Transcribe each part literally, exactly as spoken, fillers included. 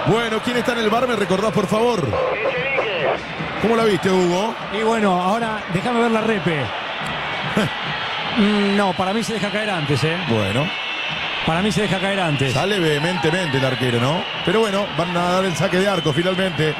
Bueno, ¿quién está en el bar? ¿Me recordás, por favor? ¿Cómo la viste, Hugo? Y bueno, ahora déjame ver la repe. mm, no, para mí se deja caer antes, ¿eh? Bueno. Para mí se deja caer antes. Sale vehementemente el arquero, ¿no? Pero bueno, van a dar el saque de arco finalmente.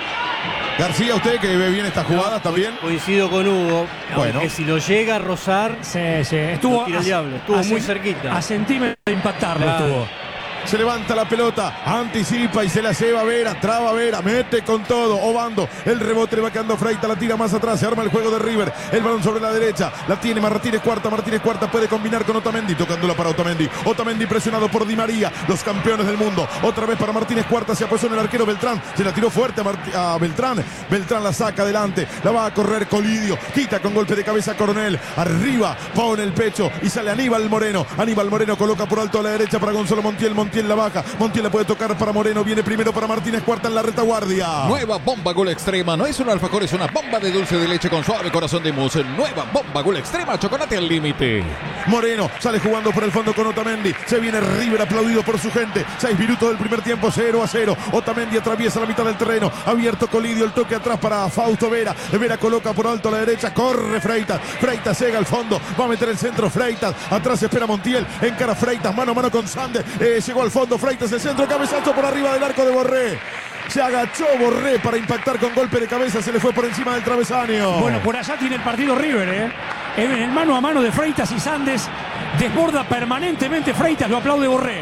García, usted que ve bien estas jugadas también. Coincido con Hugo. Bueno. Que si lo llega a rozar, sí, sí. Estuvo lo tira el diablo. Estuvo muy cerquita. A centímetros de impactarlo claro. estuvo. Se levanta la pelota, anticipa y se la lleva Vera, traba Vera, mete con todo, Obando, el rebote le va quedando Freitas, la tira más atrás, se arma el juego de River, el balón sobre la derecha, la tiene Martínez Cuarta, Martínez Cuarta puede combinar con Otamendi, tocándola para Otamendi, Otamendi presionado por Di María, los campeones del mundo, otra vez para Martínez Cuarta, se apoyó en el arquero Beltrán, se la tiró fuerte a, Mart a Beltrán, Beltrán la saca adelante, la va a correr Colidio, quita con golpe de cabeza a Coronel, arriba, pone el pecho y sale Aníbal Moreno, Aníbal Moreno coloca por alto a la derecha para Gonzalo Montiel, Montiel la baja, Montiel la puede tocar para Moreno, viene primero para Martínez Cuarta en la retaguardia. Nueva bomba Gol Extrema, no es un alfajor, es una bomba de dulce de leche con suave corazón de mousse. Nueva bomba Gol Extrema, chocolate al límite. Moreno sale jugando por el fondo con Otamendi, se viene River aplaudido por su gente, seis minutos del primer tiempo, cero a cero, Otamendi atraviesa la mitad del terreno, abierto Colidio, el toque atrás para Fausto Vera, Vera coloca por alto a la derecha, corre Freitas, Freitas llega al fondo, va a meter el centro Freitas, atrás espera Montiel, encara Freitas, mano a mano con Sander, eh, llegó al fondo Freitas, el centro, cabezazo por arriba del arco de Borré. Se agachó Borré para impactar con golpe de cabeza, se le fue por encima del travesaño. Bueno, por allá tiene el partido River, ¿eh? En el mano a mano de Freitas y Sandes, desborda permanentemente Freitas, lo aplaude Borré.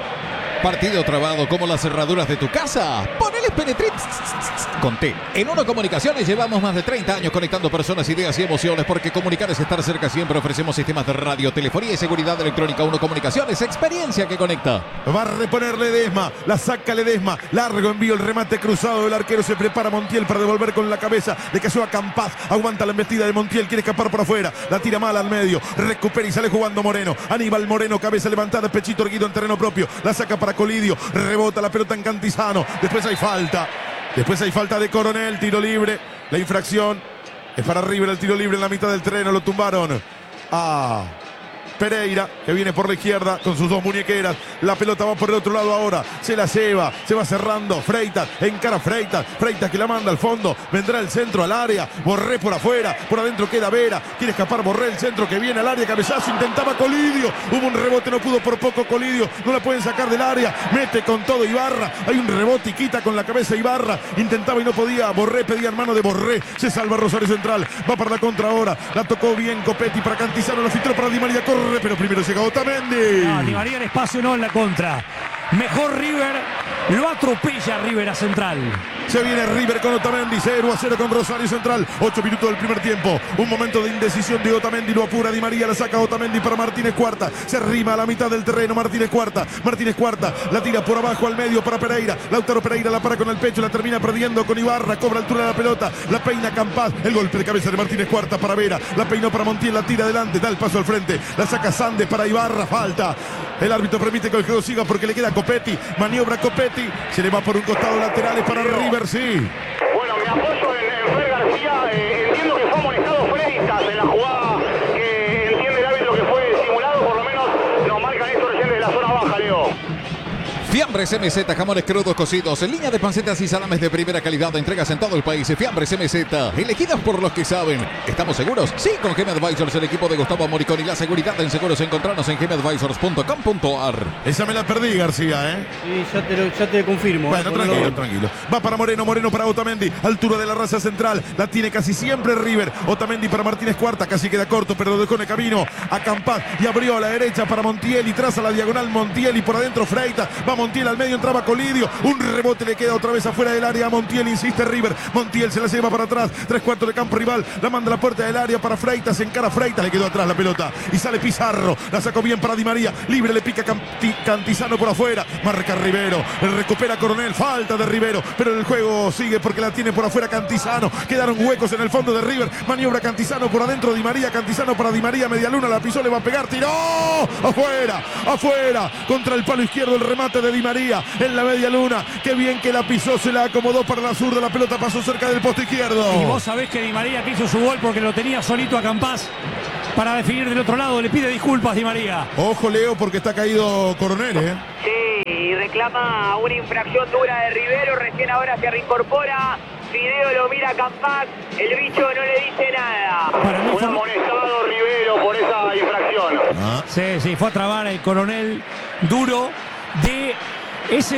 Partido trabado como las cerraduras de tu casa. Ponele Penetrit con T. En Uno Comunicaciones llevamos más de treinta años conectando personas, ideas y emociones, porque comunicar es estar cerca siempre. Ofrecemos sistemas de radio, telefonía y seguridad electrónica. Uno Comunicaciones, experiencia que conecta. Va a reponer Ledesma, la saca Ledesma, largo envío, el remate cruzado del arquero, se prepara Montiel para devolver con la cabeza, le cayó a Campaz, aguanta la embestida de Montiel, quiere escapar por afuera, la tira mal al medio, recupera y sale jugando Moreno, Aníbal Moreno, cabeza levantada, pechito erguido en terreno propio, la saca para Colidio, rebota la pelota en Cantizano, después hay falta, después hay falta de Coronel, tiro libre, la infracción es para River, el tiro libre en la mitad del terreno, lo tumbaron a Pereira, que viene por la izquierda con sus dos muñequeras, la pelota va por el otro lado ahora, se la lleva, se va cerrando, Freitas, encara Freitas, Freitas que la manda al fondo, vendrá el centro al área, Borré por afuera, por adentro queda Vera, quiere escapar Borré, el centro que viene al área, cabezazo, intentaba Colidio, hubo un rebote, no pudo por poco Colidio, no la pueden sacar del área, mete con todo Ibarra, hay un rebote y quita con la cabeza Ibarra, intentaba y no podía, Borré pedía en mano de Borré, se salva Rosario Central, va para la contra ahora, la tocó bien Copetti para Cantizano, la filtró para Di María, corre, pero primero llega Otamendi. No, Di María en espacio, no en la contra. Mejor River, lo atropella River a Central. Se viene River con Otamendi, cero a cero con Rosario Central, ocho minutos del primer tiempo, un momento de indecisión de Otamendi, lo apura Di María, la saca Otamendi para Martínez Cuarta, se arrima a la mitad del terreno, Martínez Cuarta, Martínez Cuarta, la tira por abajo al medio para Pereira, Lautaro Pereira la para con el pecho, la termina perdiendo con Ibarra, cobra altura de la pelota, la peina Campaz, el golpe de cabeza de Martínez Cuarta para Vera, la peinó para Montiel, la tira adelante, da el paso al frente, la saca Sandes para Ibarra, falta, el árbitro permite que el juego siga porque le queda Copetti, maniobra Copetti, se le va por un costado laterales para River, sí. Bueno, me apoyo en, en Fred García, eh, entiendo que fue amonestado Freitas en la jugada que entiende el árbitro que fue simulado, por lo menos nos marcan esto recién desde la zona baja, Leo. Fiambres M Z, jamones crudos cocidos, en línea de pancetas y salames de primera calidad, entregas en todo el país. Fiambres M Z, elegidas por los que saben. ¿Estamos seguros? Sí, con Gem Advisors, el equipo de Gustavo Moricón y la seguridad en seguros. Encontrarnos en gem advisors punto com punto a r. Esa me la perdí, García, ¿eh? Sí, ya te, lo, ya te confirmo. Bueno, eh, tranquilo, lo... tranquilo. Va para Moreno, Moreno para Otamendi, altura de la raza central, la tiene casi siempre River. Otamendi para Martínez Cuarta, casi queda corto, pero lo dejó en el camino a Campaz y abrió a la derecha para Montiel y traza la diagonal Montiel y por adentro Freitas. Va Montiel al medio, entraba Colidio, un rebote le queda otra vez afuera del área a Montiel, insiste River, Montiel se la lleva para atrás, tres cuartos de campo rival, la manda a la puerta del área para Freitas, encara Freitas, le quedó atrás la pelota y sale Pizarro, la sacó bien para Di María, libre le pica Canti, Cantizano por afuera, marca Rivero, le recupera Coronel, falta de Rivero, pero el juego sigue porque la tiene por afuera Cantizano, quedaron huecos en el fondo de River, maniobra Cantizano por adentro Di María, Cantizano para Di María, media luna, la pisó, le va a pegar, tiró, afuera, afuera, contra el palo izquierdo el remate de Di María, en la media luna, qué bien que la pisó, se la acomodó para la zurda, la pelota pasó cerca del poste izquierdo. Y vos sabés que Di María quiso su gol porque lo tenía solito a Campaz para definir del otro lado, le pide disculpas Di María. Ojo Leo porque está caído Coronel, ¿eh? Sí, y reclama una infracción dura de Rivero, recién ahora se reincorpora. Fideo lo mira a Campás, el bicho no le dice nada. Para mí Fue fue... amonestado Rivero por esa infracción. Ah. Sí, sí, fue a trabar el coronel duro de ese,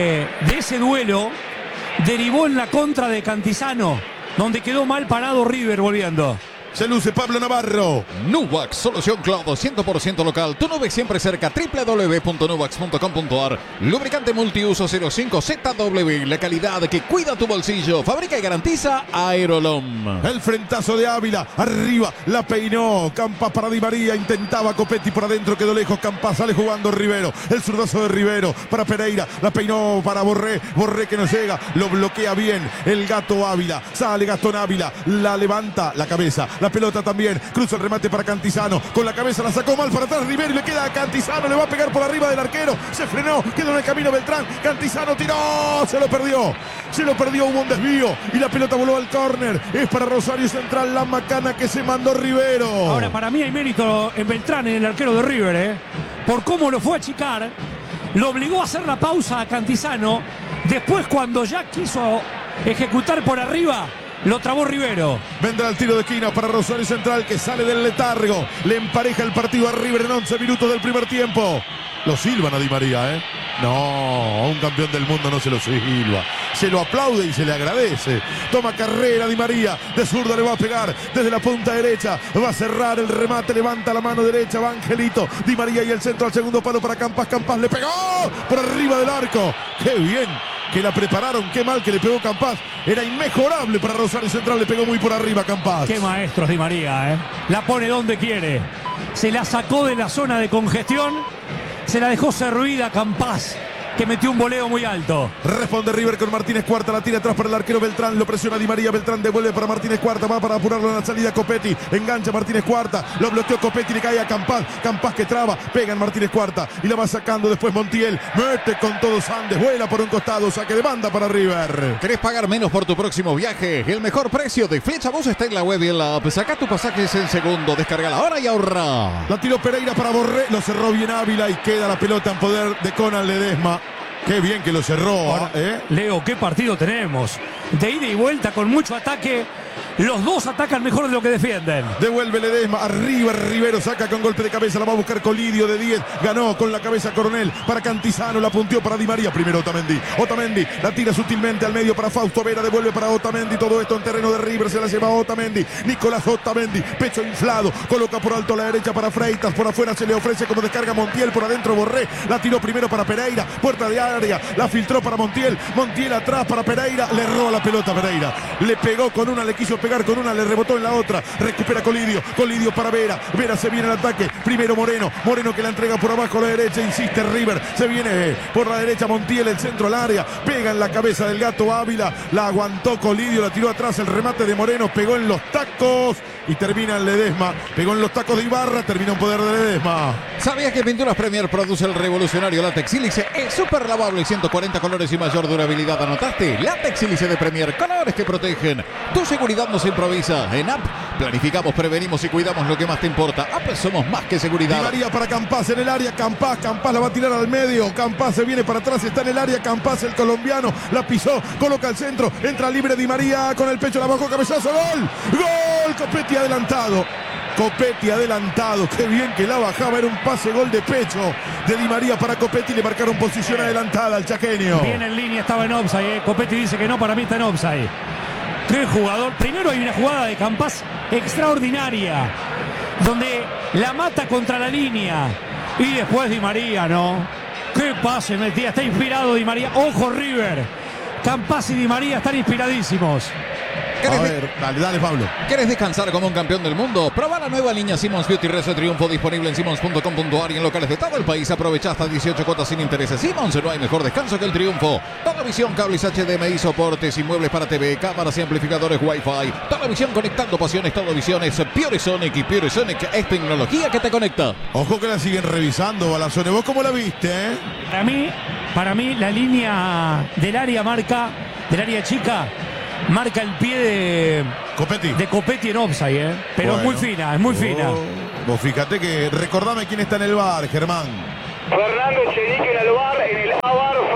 de ese duelo. Derivó en la contra de Cantizano, donde quedó mal parado River volviendo. Se luce Pablo Navarro. Nuvax, solución cloud cien por ciento local. Tu nube siempre cerca. doble u doble u doble u punto nuvax punto com punto a r. Lubricante multiuso cero cinco Z W. La calidad que cuida tu bolsillo. Fabrica y garantiza Aerolom. El frentazo de Ávila. Arriba. La peinó. Campas para Di María. Intentaba Copetti por adentro. Quedó lejos. Campas sale jugando Rivero. El zurdazo de Rivero para Pereira. La peinó para Borré. Borré que no llega. Lo bloquea bien. El gato Ávila. Sale Gastón Ávila. La levanta. La cabeza. La pelota también, cruza el remate para Cantizano, con la cabeza la sacó mal para atrás Rivero y le queda a Cantizano, le va a pegar por arriba del arquero, se frenó, quedó en el camino Beltrán, Cantizano tiró, se lo perdió, se lo perdió, hubo un desvío y la pelota voló al córner, es para Rosario Central, la macana que se mandó Rivero. Ahora, para mí hay mérito en Beltrán, en el arquero de River, ¿eh? Por cómo lo fue a achicar, lo obligó a hacer la pausa a Cantizano, después cuando ya quiso ejecutar por arriba, lo trabó Rivero. Vendrá el tiro de esquina para Rosario Central que sale del letargo. Le empareja el partido a River en once minutos del primer tiempo. Lo silban a Di María, ¿eh? No, a un campeón del mundo no se lo silba. Se lo aplaude y se le agradece. Toma carrera Di María. De zurda le va a pegar desde la punta derecha. Va a cerrar el remate. Levanta la mano derecha. Va Angelito. Di María y el centro al segundo palo para Campas. Campas le pegó por arriba del arco. ¡Qué bien! Que la prepararon, qué mal que le pegó Campas. Era inmejorable para Rosario Central, le pegó muy por arriba Campas. Qué maestros Di María, ¿eh? La pone donde quiere. Se la sacó de la zona de congestión, se la dejó servida Campas, que metió un voleo muy alto. Responde River con Martínez Cuarta, la tira atrás para el arquero Beltrán, lo presiona Di María, Beltrán devuelve para Martínez Cuarta, va para apurarlo en la salida Copetti, engancha Martínez Cuarta, lo bloqueó Copetti, le cae a Campas, Campas que traba, pega en Martínez Cuarta y la va sacando después Montiel, mete con todo Sandes, vuela por un costado, saque de banda para River. ¿Querés pagar menos por tu próximo viaje? El mejor precio de Flecha Bus está en la web y en la app. Saca tu pasajes en segundo, descarga ahora y ahorra. La tiró Pereira para Borré, lo cerró bien Ávila y queda la pelota en poder de Conan Ledesma. Qué bien que lo cerró, Ahora, ¿eh? Leo, qué partido tenemos. De ida y vuelta con mucho ataque. Los dos atacan mejor de lo que defienden. Devuelve Ledesma, arriba Rivero, saca con golpe de cabeza, la va a buscar Colidio de diez, ganó con la cabeza Coronel, para Cantizano, la punteó para Di María, primero Otamendi, Otamendi, la tira sutilmente al medio para Fausto Vera, devuelve para Otamendi, todo esto en terreno de River, se la lleva Otamendi, Nicolás Otamendi, pecho inflado, coloca por alto a la derecha para Freitas, por afuera se le ofrece como descarga Montiel, por adentro Borré, la tiró primero para Pereira, puerta de área, la filtró para Montiel, Montiel atrás para Pereira, le roba la pelota a Pereira, le pegó con una, le quiso pegar con una, le rebotó en la otra, recupera Colidio, Colidio para Vera, Vera se viene al ataque, primero Moreno, Moreno que la entrega por abajo a la derecha, insiste River, se viene por la derecha Montiel, el centro al área, pega en la cabeza del gato Ávila, la aguantó Colidio, la tiró atrás, el remate de Moreno, pegó en los tacos y termina en Ledesma, pegó en los tacos de Ibarra, terminó en poder de Ledesma. ¿Sabías que Pinturas Premier produce el revolucionario látex sílice? Es súper lavable y ciento cuarenta colores y mayor durabilidad. ¿Anotaste? Látex sílice de Premier, colores que protegen. Tu seguridad nos improvisa. En App planificamos, prevenimos y cuidamos lo que más te importa. App somos más que seguridad. Di María para Campas en el área, Campas, Campas la va a tirar al medio, Campas se viene para atrás, está en el área, Campas el colombiano, la pisó, coloca al centro, entra libre Di María con el pecho, la bajó, cabezazo, gol, gol, Copetti adelantado. Copetti adelantado, qué bien que la bajaba, era un pase gol de pecho de Di María para Copetti, le marcaron posición adelantada al chaqueño. Bien en línea, estaba en offside, ¿eh? Copetti dice que no, para mí está en offside. Qué jugador, primero hay una jugada de Campas extraordinaria, donde la mata contra la línea, y después Di María, ¿no? Qué pase metía, está inspirado Di María, ojo River, Campas y Di María están inspiradísimos. A ver, dale, dale Pablo. ¿Quieres descansar como un campeón del mundo? Proba la nueva línea Simmons Beauty Rezo Triunfo, disponible en simmons punto com punto a r y en locales de todo el país. Aprovecha hasta dieciocho cuotas sin intereses. Simmons, no hay mejor descanso que el triunfo. Televisión, cables H D M I, soportes y muebles para T V, cámaras y amplificadores Wi-Fi. Televisión conectando pasiones, Televisión es Pure Sonic, y Pure Sonic es tecnología que te conecta. Ojo que la siguen revisando, Balazone. ¿Vos cómo la viste, eh? Para mí, para mí la línea del área marca, del área chica, marca el pie de Copetti. de Copetti en offside, ¿eh? Pero Bueno. es muy fina, es muy fina. Oh, vos fíjate que recordame quién está en el bar, Germán. Fernando Echenique en el bar, en el A-Bar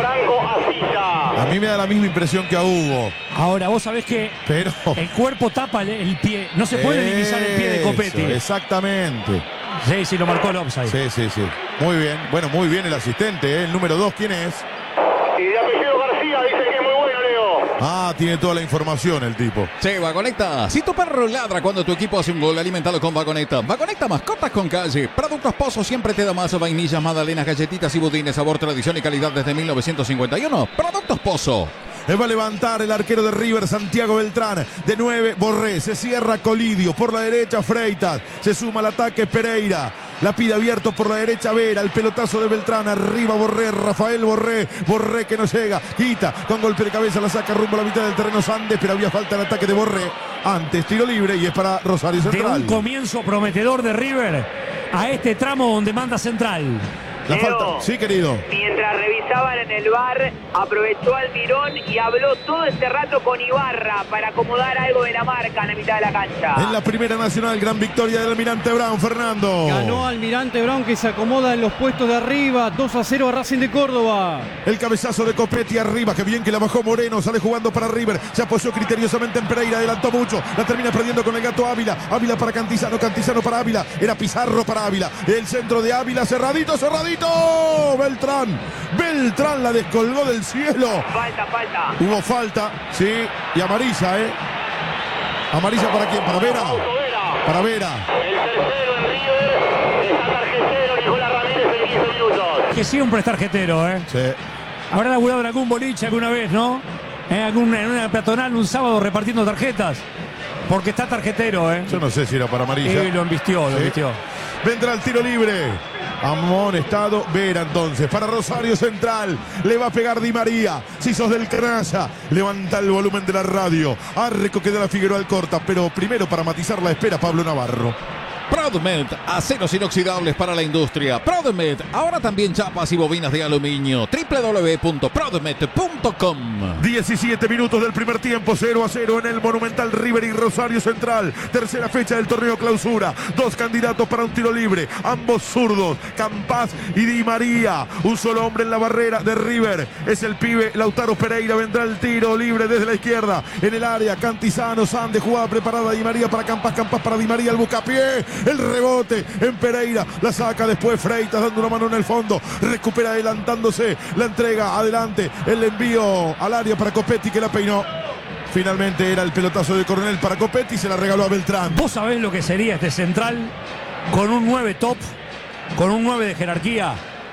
A mí me da la misma impresión que a Hugo. Ahora, vos sabés que Pero... el cuerpo tapa el, el pie. No se puede divisar el pie de Copetti. Eso, exactamente. Sí, sí, lo marcó el offside. Sí, sí, sí. Muy bien. Bueno, muy bien el asistente, ¿eh? El número dos, ¿quién es? Y de apellido García, dice que es muy bueno, Leo. Ah, tiene toda la información el tipo. Sí, Vagoneta. Si tu perro ladra cuando tu equipo hace un gol, alimentalo con Vagoneta. Vagoneta, mascotas con calle. Productos Pozo siempre te da más vainillas, magdalenas, galletitas y budines. Sabor, tradición y calidad desde mil novecientos cincuenta y uno. Productos Pozo. Va a levantar el arquero de River, Santiago Beltrán. De nueve, Borré. Se cierra Colidio. Por la derecha, Freitas. Se suma al ataque Pereira. La pide abierto por la derecha Vera. El pelotazo de Beltrán. Arriba Borré. Rafael Borré. Borré que no llega. Quita. Con golpe de cabeza la saca rumbo a la mitad del terreno Sandes. Pero había falta el ataque de Borré. Antes tiro libre y es para Rosario Central. De un comienzo prometedor de River a este tramo donde manda Central. La Leo, falta. Sí, querido. Mientras revisaban en el bar, aprovechó Almirón y habló todo este rato con Ibarra para acomodar algo de la marca en la mitad de la cancha. En la Primera Nacional, gran victoria del Almirante Brown, Fernando. Ganó Almirante Brown, que se acomoda en los puestos de arriba. dos a cero a Racing de Córdoba. El cabezazo de Copetti arriba, que bien que la bajó Moreno, sale jugando para River, se apoyó criteriosamente en Pereira, adelantó mucho, la termina perdiendo con el gato Ávila, Ávila para Cantizano, Cantizano para Ávila, era Pizarro para Ávila, el centro de Ávila, cerradito, cerradito, Beltrán, Beltrán la descolgó del cielo. Falta, falta. Hubo falta, sí, y amarilla, ¿eh? Amarilla para quién, para Vera, para Vera. El tercero en River está tarjetero Nicolás Ramírez en quince minutos. Que siempre es tarjetero, ¿eh? Sí. Habrá laburado en algún boliche alguna vez, ¿no? En, algún, en una peatonal un sábado repartiendo tarjetas. Porque está tarjetero, ¿eh? Yo no sé si era para amarilla. Y lo embistió, lo Sí. embistió. Vendrá el tiro libre. Amonestado Vera entonces. Para Rosario Central. Le va a pegar Di María. Si sos del canalla, levanta el volumen de la radio. Arco que de la Figueroa al corta. Pero primero para matizar la espera Pablo Navarro. Prodmed, aceros inoxidables para la industria. Prodmed, ahora también chapas y bobinas de aluminio. doble u doble u doble u punto prodmed punto com. diecisiete minutos del primer tiempo, cero a cero en el Monumental River y Rosario Central. Tercera fecha del torneo clausura. Dos candidatos para un tiro libre, ambos zurdos, Campaz y Di María. Un solo hombre en la barrera de River. Es el pibe Lautaro Pereira. Vendrá el tiro libre desde la izquierda. En el área, Cantizano, Sande, jugada preparada Di María para Campaz, Campaz para Di María, el bucapié. El rebote en Pereira, la saca después Freitas dando una mano en el fondo, recupera adelantándose, la entrega adelante, el envío al área para Copetti que la peinó. Finalmente era el pelotazo de Coronel para Copetti y se la regaló a Beltrán. ¿Vos sabés lo que sería este Central con un nueve top, con un nueve de jerarquía?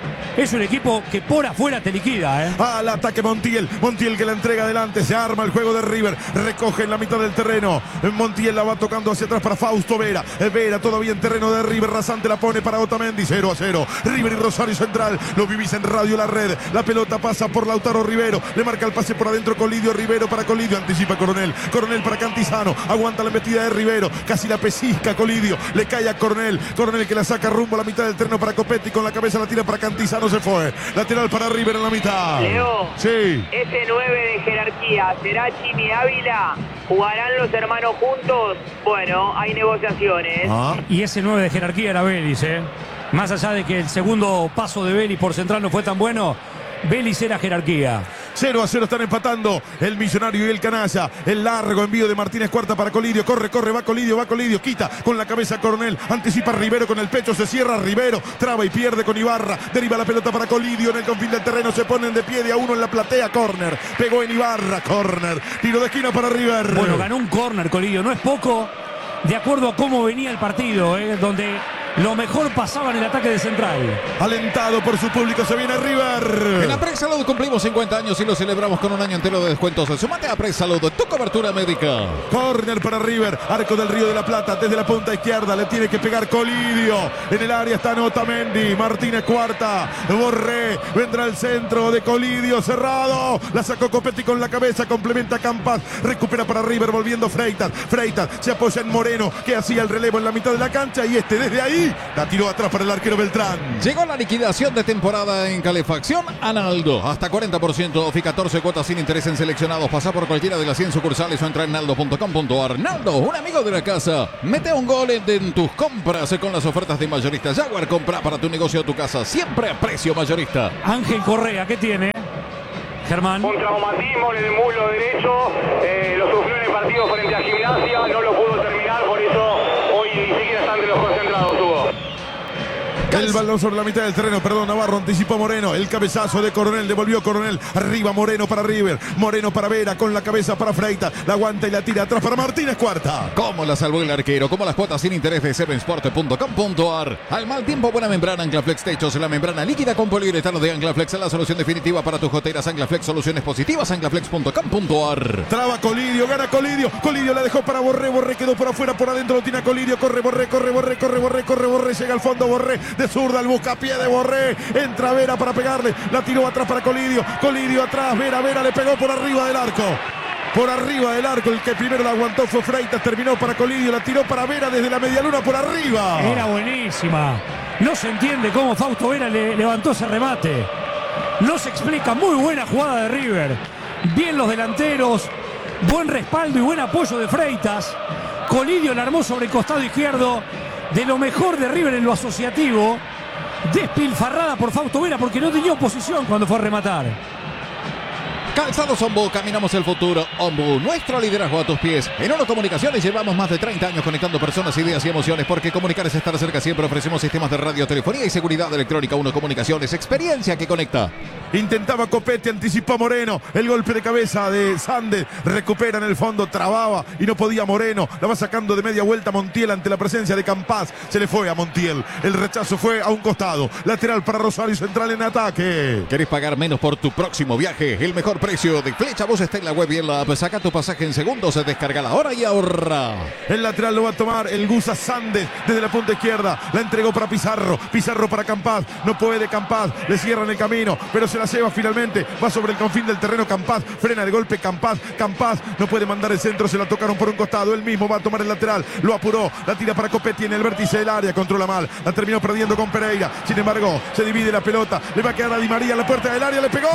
Es un equipo que por afuera te liquida, ¿eh? Al ataque Montiel, Montiel que la entrega adelante, se arma el juego de River, recoge en la mitad del terreno, Montiel la va tocando hacia atrás para Fausto Vera, Vera todavía en terreno de River, Rasante la pone para Otamendi, cero a cero, River y Rosario Central, lo vivís en Radio La Red, la pelota pasa por Lautaro Rivero, le marca el pase por adentro Colidio, Rivero para Colidio, anticipa Coronel, Coronel para Cantizano, aguanta la embestida de Rivero, casi la pesisca Colidio, le cae a Coronel, Coronel que la saca rumbo a la mitad del terreno para Copetti, con la cabeza la tira para Cantizano, se fue. Lateral para River en la mitad. Leo, sí. ese nueve de jerarquía, ¿será Chimi Ávila? ¿Jugarán los hermanos juntos? Bueno, hay negociaciones. Ah. Y ese nueve de jerarquía era Vélez, ¿eh? Más allá de que el segundo paso de Vélez por Central no fue tan bueno, Vélez era jerarquía. cero a cero están empatando el Millonario y el Canalla. El largo envío de Martínez Cuarta para Colidio. Corre, corre, va Colidio, va Colidio. Quita con la cabeza Coronel. Anticipa Rivero con el pecho. Se cierra Rivero. Traba y pierde con Ibarra. Deriva la pelota para Colidio en el confín del terreno. Se ponen de pie de a uno en la platea. Corner. Pegó en Ibarra. Corner. Tiro de esquina para River. Bueno, ganó un córner Colidio. No es poco de acuerdo a cómo venía el partido, ¿eh? Donde lo mejor pasaba en el ataque de Central. Alentado por su público se viene River. En la Pre-Salud cumplimos cincuenta años y lo celebramos con un año entero de descuentos. Sumate a Pre-Salud, tu cobertura médica. Corner para River, arco del Río de la Plata, desde la punta izquierda, le tiene que pegar Colidio. En el área está Otamendi, Martínez Cuarta, Borré, vendrá el centro de Colidio, cerrado. La sacó Copetti con la cabeza, complementa Campas, recupera para River, volviendo Freitas. Freitas se apoya en Moreno, que hacía el relevo en la mitad de la cancha y este desde ahí la tiró atrás para el arquero Beltrán. Llegó la liquidación de temporada en calefacción Analdo. Hasta cuarenta por ciento off y catorce cuotas sin interés en seleccionados. Pasá por cualquiera de las cien sucursales o entra en naldo punto com punto ar. Naldo, un amigo de la casa. Mete un gol en, en tus compras con las ofertas de mayorista. Jaguar, compra para tu negocio o tu casa. Siempre a precio mayorista. Ángel Correa, ¿qué tiene? Germán. Un traumatismo en el muslo derecho, eh, lo sufrió en el partido frente a Gimnasia, no lo pudo terminar, por eso hoy ni siquiera están de los concentrados, Hugo. El balón sobre la mitad del terreno, perdón, Navarro anticipó Moreno, el cabezazo de Coronel, devolvió Coronel, arriba Moreno para River, Moreno para Vera, con la cabeza para Freitas, la aguanta y la tira atrás para Martínez, cuarta. ¿Cómo la salvó el arquero? Como las cuotas sin interés de seven sport punto com punto a r. Al mal tiempo, buena membrana Anclaflex Techos, la membrana líquida con poliuretano de Anclaflex, la solución definitiva para tus goteras. Anclaflex, soluciones positivas, anclaflex punto com punto a r. Traba Colidio, gana Colidio, Colidio la dejó para Borré, Borré quedó por afuera, por adentro lo tiene a Colidio, corre Borré, corre Borré, corre Borré, corre Borré, llega al fondo Borré, de zurda al buscapié de Borré, entra Vera para pegarle, la tiró atrás para Colidio, Colidio atrás, Vera, Vera le pegó por arriba del arco. Por arriba del arco, el que primero la aguantó fue Freitas, terminó para Colidio, la tiró para Vera desde la medialuna por arriba. Era buenísima. No se entiende cómo Fausto Vera le levantó ese remate. No se explica, muy buena jugada de River. Bien los delanteros, buen respaldo y buen apoyo de Freitas. Colidio la armó sobre el costado izquierdo. De lo mejor de River en lo asociativo. Despilfarrada por Fausto Vera porque no tenía oposición cuando fue a rematar. Calzados Ombu, caminamos el futuro. Ombu, nuestro liderazgo a tus pies. En Ono Comunicaciones llevamos más de treinta años conectando personas, ideas y emociones, porque comunicar es estar cerca siempre. Ofrecemos sistemas de radio, telefonía y seguridad electrónica. Ono Comunicaciones, experiencia que conecta. Intentaba Copete, anticipó Moreno, el golpe de cabeza de Sande, recupera en el fondo, trababa y no podía Moreno, la va sacando de media vuelta Montiel ante la presencia de Campás, se le fue a Montiel, el rechazo fue a un costado, lateral para Rosario Central en ataque. ¿Querés pagar menos por tu próximo viaje? El mejor precio de Flecha Bus está en la web y en la app. Saca tu pasaje en segundos, se descarga la hora y ahorra. El lateral lo va a tomar el Gusa Sandes desde la punta izquierda, la entregó para Pizarro, Pizarro para Campás, no puede Campás, le cierran el camino, pero se la lleva finalmente, va sobre el confín del terreno Campás, frena el golpe Campás, Campás no puede mandar el centro, se la tocaron por un costado, él mismo va a tomar el lateral, lo apuró, la tira para Copetti en el vértice del área, controla mal, la terminó perdiendo con Pereira, sin embargo, se divide la pelota, le va a quedar a Di María en la puerta del área, le pegó,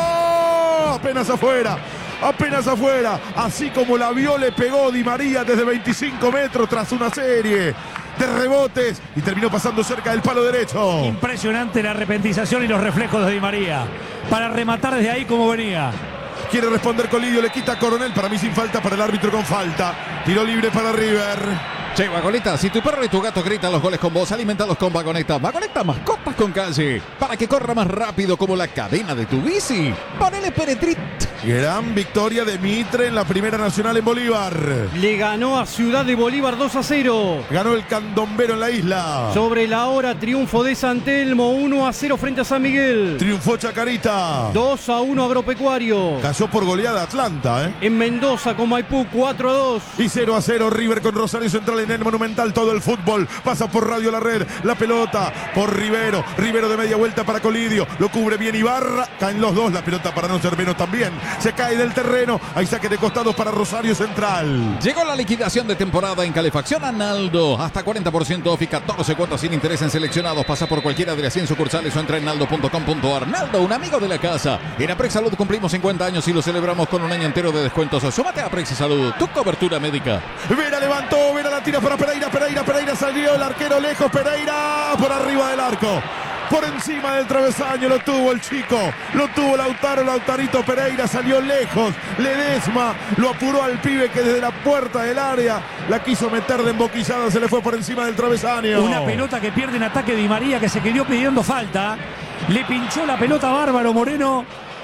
apenas afuera. Apenas afuera, así como la vio le pegó Di María desde veinticinco metros tras una serie de rebotes y terminó pasando cerca del palo derecho. Impresionante la repentización y los reflejos de Di María para rematar desde ahí como venía. Quiere responder Colidio, le quita a Coronel, para mí sin falta, para el árbitro con falta. Tiro libre para River. Che, Vagoneta, si tu perro y tu gato gritan los goles con vos, alimentalos con Vagoneta. Vagoneta, mascotas con calle, para que corra más rápido como la cadena de tu bici. Ponele Penetrit. Gran victoria de Mitre en la Primera Nacional en Bolívar. Le ganó a Ciudad de Bolívar dos a cero. Ganó el candombero en la isla. Sobre la hora, triunfo de San Telmo, uno a cero frente a San Miguel. Triunfó Chacarita. dos a uno Agropecuario. Cayó por goleada Atlanta, ¿eh? En Mendoza con Maipú, cuatro a dos. Y cero a cero River con Rosario Central en el Monumental. Todo el fútbol pasa por Radio La Red. La pelota por Rivero. Rivero de media vuelta para Colidio. Lo cubre bien Ibarra. Caen los dos. La pelota para no ser menos también. Se cae del terreno. Hay saque de costados para Rosario Central. Llegó la liquidación de temporada en Calefacción Analdo. Hasta cuarenta por ciento off y catorce cuotas sin interés en seleccionados. Pasa por cualquiera de las cien sucursales o entra en naldo punto com punto a r. Naldo, un amigo de la casa. En Aprex Salud cumplimos cincuenta años y lo celebramos con un año entero de descuentos. Súmate a Aprex Salud, tu cobertura médica. Vera levantó, Vera la tira para Pereira, Pereira, Pereira salió, el arquero lejos, Pereira por arriba del arco. Por encima del travesaño lo tuvo el chico, lo tuvo Lautaro, Lautarito Pereira, salió lejos, Ledesma lo apuró al pibe que desde la puerta del área la quiso meter de emboquillada, se le fue por encima del travesaño. Una pelota que pierde en ataque Di María, que se quedó pidiendo falta, le pinchó la pelota bárbaro Moreno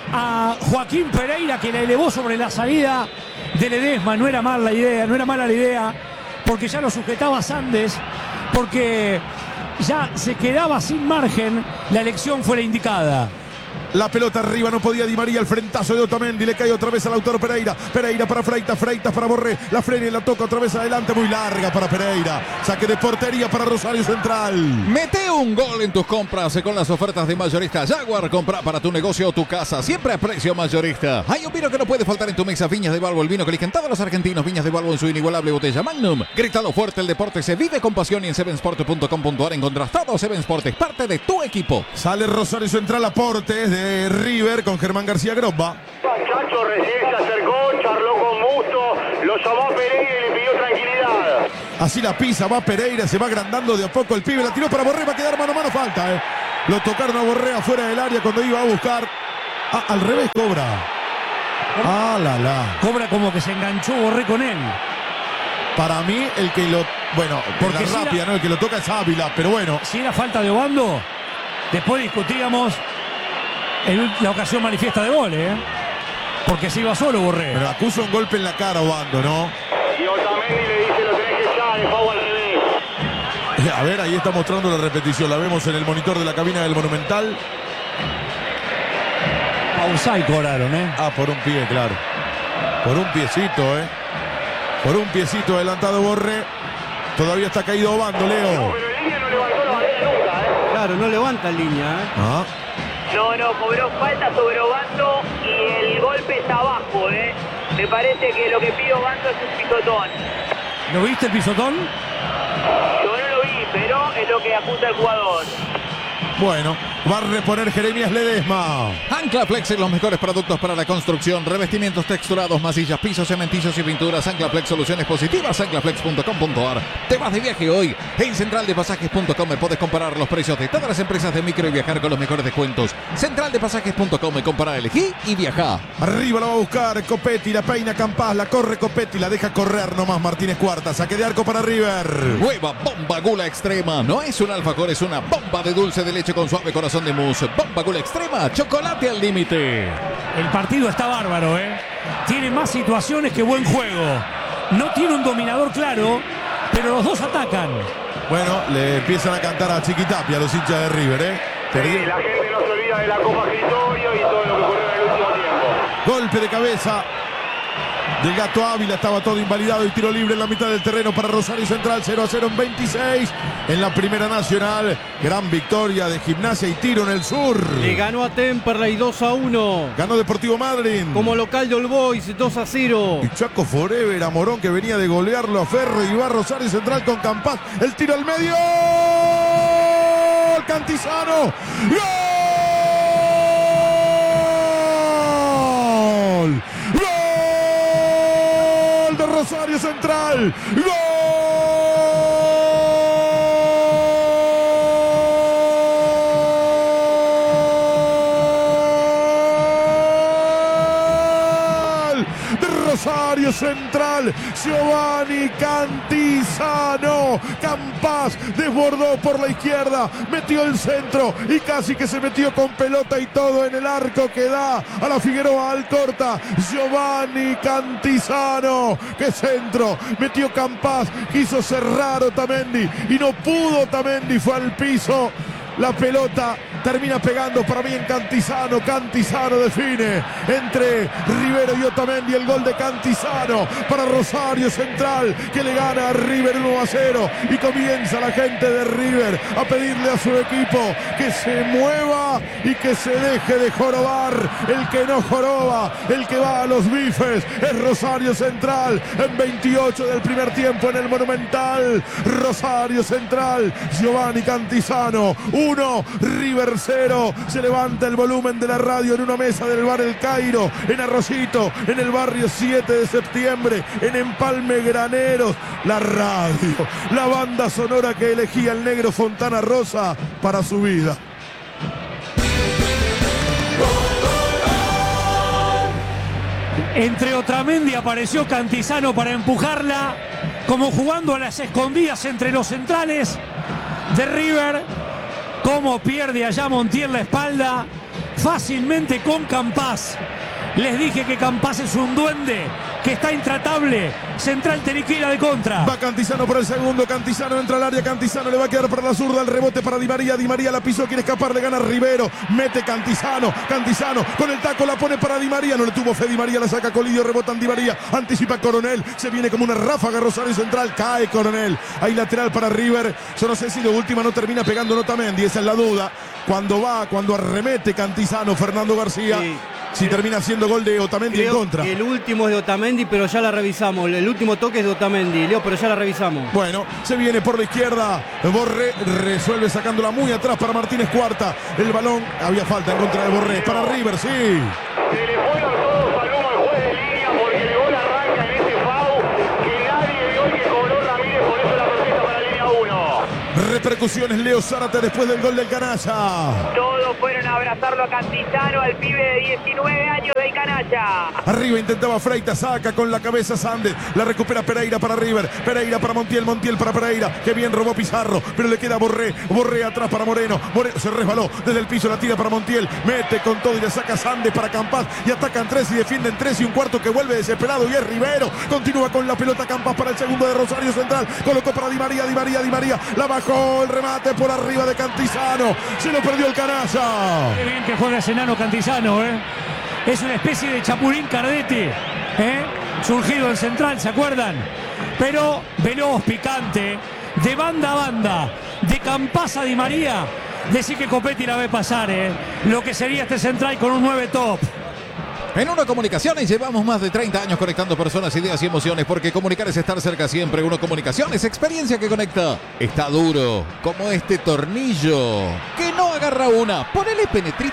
a Joaquín Pereira, que la elevó sobre la salida de Ledesma. No era mala la idea, no era mala la idea, porque ya lo sujetaba Sandes, porque ya se quedaba sin margen, la elección fue la indicada. La pelota arriba, no podía Di María, el frentazo de Otamendi, le cae otra vez a Lautaro Pereira, Pereira para Freitas, Freitas para Borré, la frena y la toca otra vez adelante, muy larga para Pereira, saque de portería para Rosario Central. Mete un gol en tus compras con las ofertas de Mayorista Jaguar. Compra para tu negocio o tu casa, siempre a precio mayorista. Hay un vino que no puede faltar en tu mesa, Viñas de Balbo, el vino que eligen todos los argentinos, Viñas de Balbo en su inigualable botella Magnum. Grítalo fuerte, el deporte se vive con pasión y en seven sport punto com punto a r encontrás todo. Seven Sport es parte de tu equipo. Sale Rosario Central, aportes de River con Germán García Grobba. Chacho recién se acercó, charló con Musto, lo llamó a Pereira y le pidió tranquilidad. Así la pisa, va Pereira, se va agrandando de a poco el pibe, la tiró para Borré, va a quedar mano a mano, falta, ¿eh? Lo tocaron a Borré afuera del área cuando iba a buscar. Ah, al revés cobra. Ah, la la. Cobra como que se enganchó Borré con él. Para mí, el que lo. Bueno, porque Porque la si rápida, la- ¿no? El que lo toca es Ávila, pero bueno. Si era falta de Obando, después discutíamos el- la ocasión manifiesta de gol, ¿eh? Porque se iba solo Borré. Pero acusa un golpe en la cara, Obando, ¿no? Y Otamendi le dice, lo tenés que echar, es Pau al revés. A ver, ahí está mostrando la repetición. La vemos en el monitor de la cabina del Monumental. Pausay cobraron, ¿eh? Ah, por un pie, claro. Por un piecito, ¿eh? Por un piecito adelantado Borré. Todavía está caído Obando, Leo. Pero el línea no levantó la bandera nunca, ¿eh? Claro, no levanta en línea, ¿eh? Ah, No, no, cobró falta sobre Obando y el golpe está abajo, ¿eh? Me parece que lo que pide Obando es un pisotón. ¿Lo viste el pisotón? Yo no lo vi, pero es lo que apunta el jugador. bueno, va a reponer Jeremías Ledesma. Anclaplex es los mejores productos para la construcción, revestimientos texturados, masillas, pisos, cementicios y pinturas. Anclaplex, soluciones positivas, anclaplex punto com punto ar. Te vas de viaje hoy. En central de pasajes punto com puedes comparar los precios de todas las empresas de micro y viajar con los mejores descuentos. central de pasajes punto com, compara, elegí y viaja. Arriba la va a buscar Copetti, la peina Campas, la corre Copetti, la deja correr nomás Martínez Cuarta. Saque de arco para River. Nueva bomba Gula Extrema. No es un alfajor, es una bomba de dulce de leche con suave corazón de mousse. Bomba Gula Extrema, chocolate al límite. El partido está bárbaro, ¿eh? Tiene más situaciones que buen juego. No tiene un dominador claro, pero los dos atacan. Bueno, le empiezan a cantar a Chiquitapia a los hinchas de River, ¿eh? Sí, Perdió. la gente no se olvida de la Copa Escritorio y todo lo que ocurrió en el último tiempo. Golpe de cabeza del Gato Ávila, estaba todo invalidado y tiro libre en la mitad del terreno para Rosario Central. Cero a cero en veintiséis en la Primera Nacional. Gran victoria de Gimnasia y Tiro en el sur. Le ganó a Temperley dos a uno. Ganó Deportivo Madryn. Como local de All Boys dos a cero. Y Chaco Forever a Morón, que venía de golearlo a Ferro, y va Rosario Central con Campas. El tiro al medio. Cantizano. ¡Gol! ¡Gol de Rosario Central! ¡Gol de Rosario Central! Giovanni Cantizano. Campas desbordó por la izquierda, metió el centro y casi que se metió con pelota y todo en el arco que da a la Figueroa Alcorta. Giovanni Cantizano, qué centro, metió Campas, quiso cerrar Otamendi y no pudo Otamendi, fue al piso. La pelota termina pegando para mí en Cantizano. Cantizano define entre Rivero y Otamendi. El gol de Cantizano para Rosario Central, que le gana a River uno a cero. Y comienza la gente de River a pedirle a su equipo que se mueva y que se deje de jorobar. El que no joroba, el que va a los bifes, es Rosario Central. En veintiocho del primer tiempo en el Monumental. Rosario Central, Giovanni Cantizano uno, River cero. Se levanta el volumen de la radio en una mesa del bar El Cairo, en Arroyito, en el barrio siete de septiembre, en Empalme Graneros. La radio, la banda sonora que elegía el negro Fontana Rosa para su vida. Entre Otamendi apareció Cantizano para empujarla, como jugando a las escondidas entre los centrales de River. Como pierde allá Montiel la espalda, fácilmente con Campas. Les dije que Campas es un duende, que está intratable. Central Teriquila de contra. Va Cantizano por el segundo. Cantizano entra al área. Cantizano le va a quedar para la zurda. El rebote para Di María. Di María la pisó. Quiere escapar. Le gana Rivero. Mete Cantizano. Cantizano con el taco la pone para Di María. No le tuvo fe Di María. La saca Colidio. Rebotan Di María. Anticipa Coronel. Se viene como una ráfaga Rosario Central. Cae Coronel. Hay lateral para River. Yo no sé si de última no termina pegando Otamendi. Esa es la duda. Cuando va, cuando arremete Cantizano, Fernando García. Sí. Si termina siendo gol de Otamendi en Creo contra. que el último es de Otamendi, pero ya la revisamos. El último toque es de Otamendi, Leo, pero ya la revisamos. Bueno, se viene por la izquierda. Borré resuelve sacándola muy atrás para Martínez Cuarta. El balón, había falta en contra de Borré. Para River, sí. Se le fueron todos al humo al juez de línea porque el gol arranca en ese foul que nadie vio y que cobró Ramírez, por eso la protesta para la línea uno. Repercute repercusiones, Leo Zárate, después del gol del canalla. Todos fueron a abrazarlo a Cantizano, al pibe de diecinueve años del canalla. Arriba intentaba Freitas, saca con la cabeza Sandes, la recupera Pereira para River, Pereira para Montiel, Montiel para Pereira, que bien robó Pizarro, pero le queda Borré, Borré atrás para Moreno, Moreno se resbaló desde el piso, la tira para Montiel, mete con todo y le saca Sandes para Campas, y atacan tres y defienden tres y un cuarto que vuelve desesperado y es Rivero, continúa con la pelota Campas para el segundo de Rosario Central, colocó para Di María, Di María, Di María, la bajó, el remate por arriba de Cantizano, se lo perdió el canalla. Qué bien que juega ese enano Cantizano, ¿eh? Es una especie de Chapulín Cardetti, ¿eh? Surgido en Central, ¿se acuerdan? Pero veloz, picante, de banda a banda, de Campas a Di María. Decir que Copetti la ve pasar, ¿eh? Lo que sería este Central con un nueve top. En Uno Comunicaciones llevamos más de treinta años conectando personas, ideas y emociones, porque comunicar es estar cerca siempre. Uno Comunicaciones, experiencia que conecta. Está duro, como este tornillo, que no agarra una. Ponele Penetrit.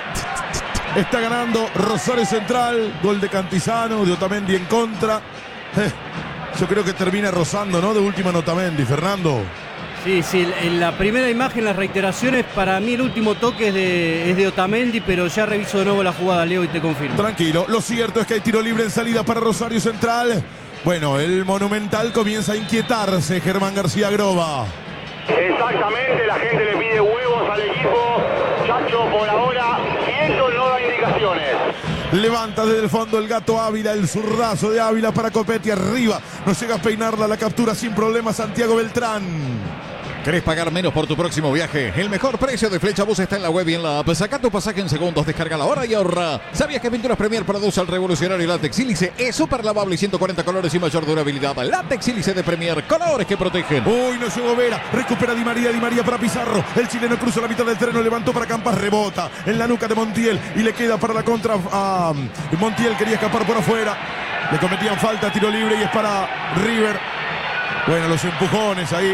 Está ganando Rosario Central, gol de Cantizano, de Otamendi en contra. Eh, yo creo que termina rozando, ¿no? De última en Otamendi, Fernando. Sí, sí, en la primera imagen, las reiteraciones, para mí el último toque es de, es de Otamendi, pero ya reviso de nuevo la jugada, Leo, y te confirmo. Tranquilo, lo cierto es que hay tiro libre en salida para Rosario Central. Bueno, el Monumental comienza a inquietarse, Germán García Groba. Exactamente, la gente le pide huevos al equipo. Chacho, por ahora, quieto, no da indicaciones. Levanta desde el fondo el Gato Ávila, el zurdazo de Ávila para Copetti, arriba. No llega a peinarla, la captura sin problema Santiago Beltrán. ¿Querés pagar menos por tu próximo viaje? El mejor precio de Flecha Bus está en la web y en la app. Saca tu pasaje en segundos, descarga la hora y ahorra. ¿Sabías que Pinturas Premier produce el revolucionario látex sílice? Es súper lavable y ciento cuarenta colores y mayor durabilidad. Látex sílice de Premier, colores que protegen. Uy, no llegó Vera, recupera Di María, Di María para Pizarro. El chileno cruza la mitad del terreno, levantó para Campas, rebota en la nuca de Montiel y le queda para la contra a uh, Montiel, quería escapar por afuera. Le cometían falta, tiro libre y es para River. Bueno, los empujones ahí.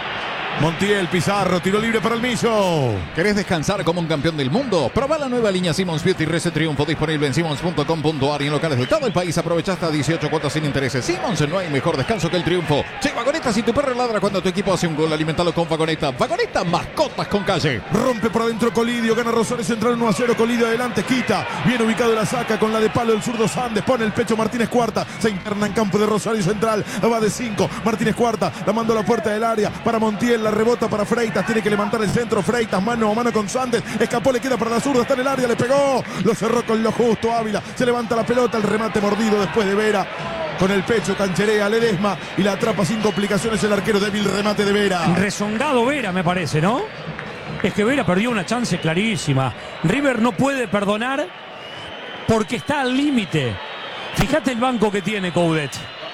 Montiel, Pizarro, tiro libre para el Millo. ¿Querés descansar como un campeón del mundo? Probá la nueva línea Simmons Beauty Reset Triunfo, disponible en simmons punto com punto a r y en locales de todo el país. Aprovecha hasta dieciocho cuotas sin intereses. Simmons, no hay mejor descanso que el triunfo. Che, Vagoneta, si tu perro ladra cuando tu equipo hace un gol, alimentalo con Vagoneta. Vagoneta, mascotas con calle. Rompe por adentro Colidio, gana Rosario Central uno a cero, Colidio adelante, quita. Bien ubicado la saca con la de palo el zurdo Sandes, pone el pecho Martínez Cuarta, se interna en campo de Rosario Central, va de cinco, Martínez Cuarta, la mandó a la puerta del área para Montiel, la rebota para Freitas, tiene que levantar el centro, Freitas mano a mano con Sandes, escapó, le queda para la zurda, está en el área, le pegó, lo cerró con lo justo Ávila, se levanta la pelota, el remate mordido después de Vera, con el pecho cancherea Ledesma y la atrapa sin complicaciones el arquero, débil remate de Vera. Rezongado Vera, me parece, ¿no? Es que Vera perdió una chance clarísima. River no puede perdonar porque está al límite. Fíjate el banco que tiene Coudet.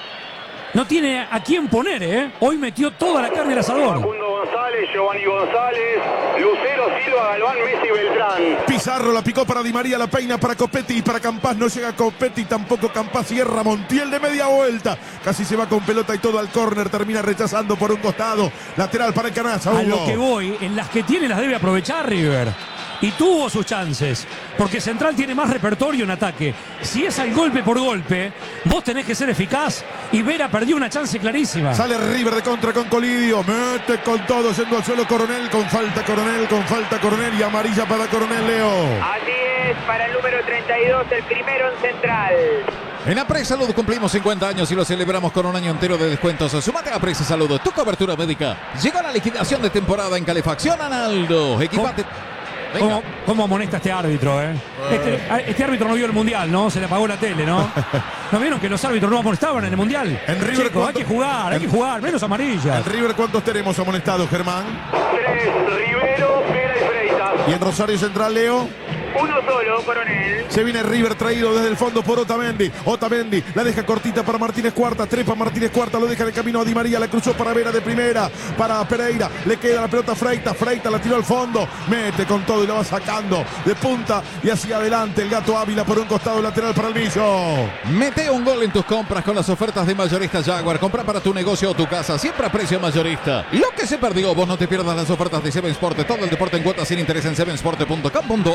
No tiene a quién poner, ¿eh? Hoy metió toda la carne al asador. Facundo González, Giovanni González, Lucero, Silva, Galván, Messi, Beltrán. Pizarro la picó para Di María, la peina para Copetti y para Campas. No llega Copetti, tampoco Campas. Cierra Montiel de media vuelta. Casi se va con pelota y todo al córner. Termina rechazando por un costado. Lateral para el Canalla. A lo que voy, en las que tiene las debe aprovechar River. Y tuvo sus chances, porque Central tiene más repertorio en ataque. Si es al golpe por golpe, vos tenés que ser eficaz. Y Vera perdió una chance clarísima. Sale River de contra con Colidio, mete con todo, yendo al suelo Coronel, con falta Coronel, con falta Coronel y amarilla para Coronel, Leo. Así es, para el número treinta y dos, el primero en Central. En Apres Salud cumplimos cincuenta años y lo celebramos con un año entero de descuentos. Sumate a Apres Salud, tu cobertura médica. Llegó la liquidación de temporada en calefacción, Analdo. Equipate. ¿Cómo, ¿Cómo amonesta este árbitro, eh? Este, este árbitro no vio el Mundial, ¿no? Se le apagó la tele, ¿no? ¿No vieron que los árbitros no amonestaban en el Mundial? En River, Chicos, hay que jugar, hay en, que jugar, menos amarilla. En River, ¿cuántos tenemos amonestados, Germán? Tres, Rivero, Vera y Freitas. ¿Y en Rosario Central, Leo? Uno solo, Coronel. Se viene River traído desde el fondo por Otamendi. Otamendi la deja cortita para Martínez Cuarta. Trepa Martínez Cuarta, lo deja en el camino a Di María. La cruzó para Vera de primera. Para Pereira. Le queda la pelota a Freitas. Freitas la tiró al fondo. Mete con todo y la va sacando de punta y hacia adelante. El Gato Ávila por un costado lateral para el Millo. Mete un gol en tus compras con las ofertas de Mayorista Jaguar. Compra para tu negocio o tu casa. Siempre a precio mayorista. Lo que se perdió, vos no te pierdas las ofertas de Seven Sport. Todo el deporte en cuotas sin interés en seven sport punto com punto a r.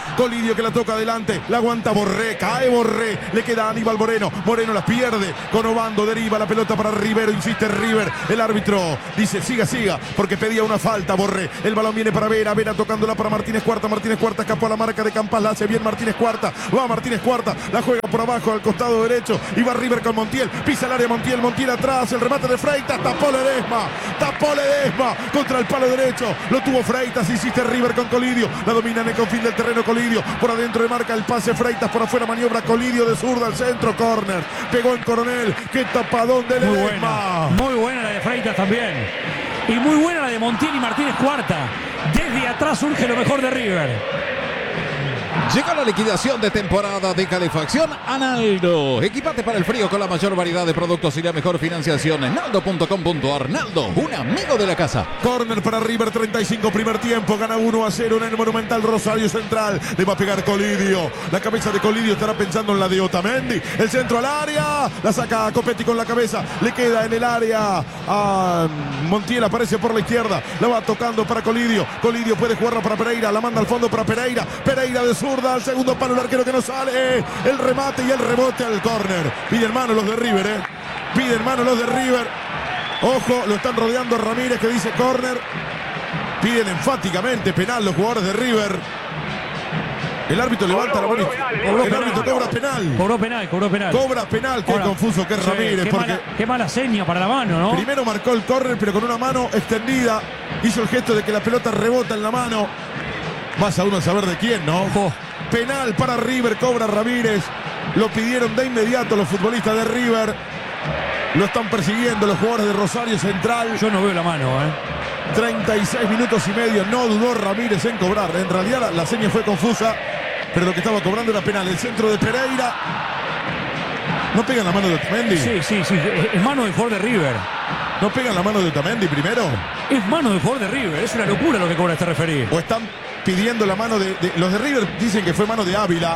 Colidio que la toca adelante. La aguanta Borré. Cae Borré. Le queda a Aníbal Moreno. Moreno las pierde. Con Obando deriva la pelota para Rivero. Insiste River. El árbitro dice siga, siga. Porque pedía una falta Borré. El balón viene para Vera. Vera tocándola para Martínez Cuarta. Martínez Cuarta escapó a la marca de Campas. La hace bien Martínez Cuarta. Va Martínez Cuarta. La juega por abajo al costado derecho. Y va River con Montiel. Pisa el área Montiel. Montiel atrás. El remate de Freitas. Tapó Ledesma. Tapó Ledesma. Contra el palo derecho. Lo tuvo Freitas. Insiste River con Colidio. La domina en el confín del terreno Colidio. Por adentro le marca el pase Freitas. Por afuera maniobra Colidio de zurda al centro. Córner. Pegó en Coronel. Qué tapadón de Muy Ledesma. buena. Muy buena la de Freitas también. Y muy buena la de Montiel y Martínez Cuarta. Desde atrás surge lo mejor de River. Llega la liquidación de temporada de Calefacción Analdo. Equipate para el frío con la mayor variedad de productos y la mejor financiación en naldo punto com punto ar. Naldo, un amigo de la casa. Corner para River, treinta y cinco primer tiempo. Gana uno a cero en el Monumental Rosario Central. Le va a pegar Colidio. La cabeza de Colidio estará pensando en la de Otamendi. El centro al área. La saca a Copetti con la cabeza. Le queda en el área a Montiel. Aparece por la izquierda. La va tocando para Colidio. Colidio puede jugarla para Pereira. La manda al fondo para Pereira. Pereira de zurda al segundo palo. El arquero que no sale. El remate y el rebote al córner. Piden mano los de River, eh. Piden mano los de River. Ojo, lo están rodeando Ramírez que dice córner. Piden enfáticamente penal los jugadores de River. El árbitro levanta la mano. El árbitro cobra penal. Cobró penal, cobró penal. Cobra penal. Qué Ahora, confuso que es sí, Ramírez. Qué, porque mala, qué mala seña para la mano, ¿no? primero marcó el córner, pero con una mano extendida. Hizo el gesto de que la pelota rebota en la mano. Vas a uno a saber de quién, ¿no? Ojo. Penal para River, cobra Ramírez. Lo pidieron de inmediato los futbolistas de River. Lo están persiguiendo los jugadores de Rosario Central. Yo no veo la mano, ¿eh? treinta y seis minutos y medio. No dudó Ramírez en cobrar. En realidad la, la seña fue confusa, pero lo que estaba cobrando era penal. El centro de Pereira. ¿No pegan la mano de Otamendi? Sí, sí, sí. Es, es mano del jugador de River. ¿No pegan la mano de Otamendi primero? Es mano del jugador de River. Es una locura lo que cobra este referí. ¿O están pidiendo la mano de, de... Los de River dicen que fue mano de Ávila.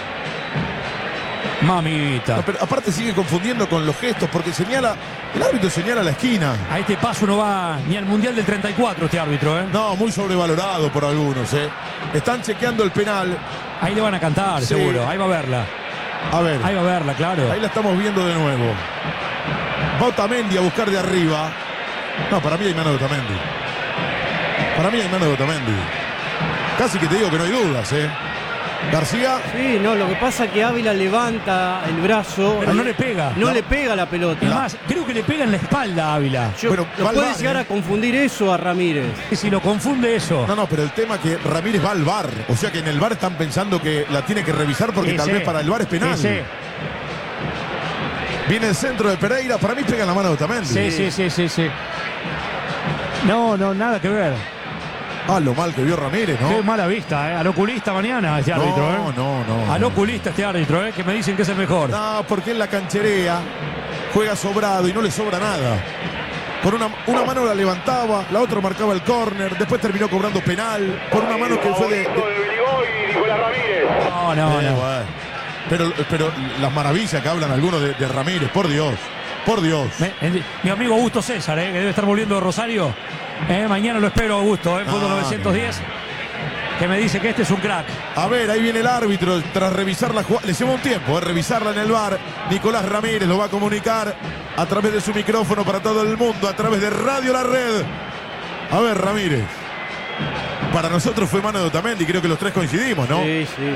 Mamita. No, pero aparte sigue confundiendo con los gestos porque señala... El árbitro señala la esquina. A este paso no va ni al Mundial del treinta y cuatro este árbitro, ¿eh? No, muy sobrevalorado por algunos, ¿eh? Están chequeando el penal. Ahí le van a cantar, Sí. seguro. Ahí va a verla. A ver, Ahí va a verla, claro. ahí la estamos viendo de nuevo. Va Otamendi a buscar de arriba. No, para mí hay mano de Otamendi. Para mí hay mano de Otamendi. Casi que te digo que no hay dudas, ¿eh? García. Sí, no, lo que pasa es que Ávila levanta el brazo. Pero no le pega. No No. le pega la pelota. Es más, creo que le pega en la espalda a Ávila. Yo- Bueno, lo va al puede bar, llegar ¿eh? a confundir eso a Ramírez. Y si lo confunde eso. No, no, pero el tema es que Ramírez va al V A R. O sea que en el V A R están pensando que la tiene que revisar porque Sí, tal sí. vez para el V A R es penal. Sí, sí. Viene el centro de Pereira. Para mí pega en la mano de Otamendi. Sí, sí, sí, sí, sí. No, no, nada que ver. Ah, lo mal que vio Ramírez, ¿no? Qué mala vista, ¿eh? Al oculista mañana este árbitro, no, ¿eh? no, no. Al oculista este árbitro, ¿eh? Que me dicen que es el mejor. No, porque en la cancherea juega sobrado y no le sobra nada. Por una, una mano la levantaba, la otra marcaba el córner, después terminó cobrando penal por una mano que fue de... de- de Beligó y Nicolás Ramírez. No, no, Eh, no. bueno. Pero, pero las maravillas que hablan algunos de, de Ramírez, por Dios, por Dios. Me- el- mi amigo Augusto César, ¿eh? Que debe estar volviendo de Rosario. Eh, mañana lo espero, Augusto, ¿eh? Fútbol Ah, novecientos diez. Que me dice que este es un crack. A ver, ahí viene el árbitro tras revisar la jugada. Le lleva un tiempo, ¿eh? Revisarla en el V A R. Nicolás Ramírez lo va a comunicar a través de su micrófono para todo el mundo, a través de Radio La Red. A ver, Ramírez. Para nosotros fue mano de Otamendi, creo que los tres coincidimos, ¿no? Sí, sí.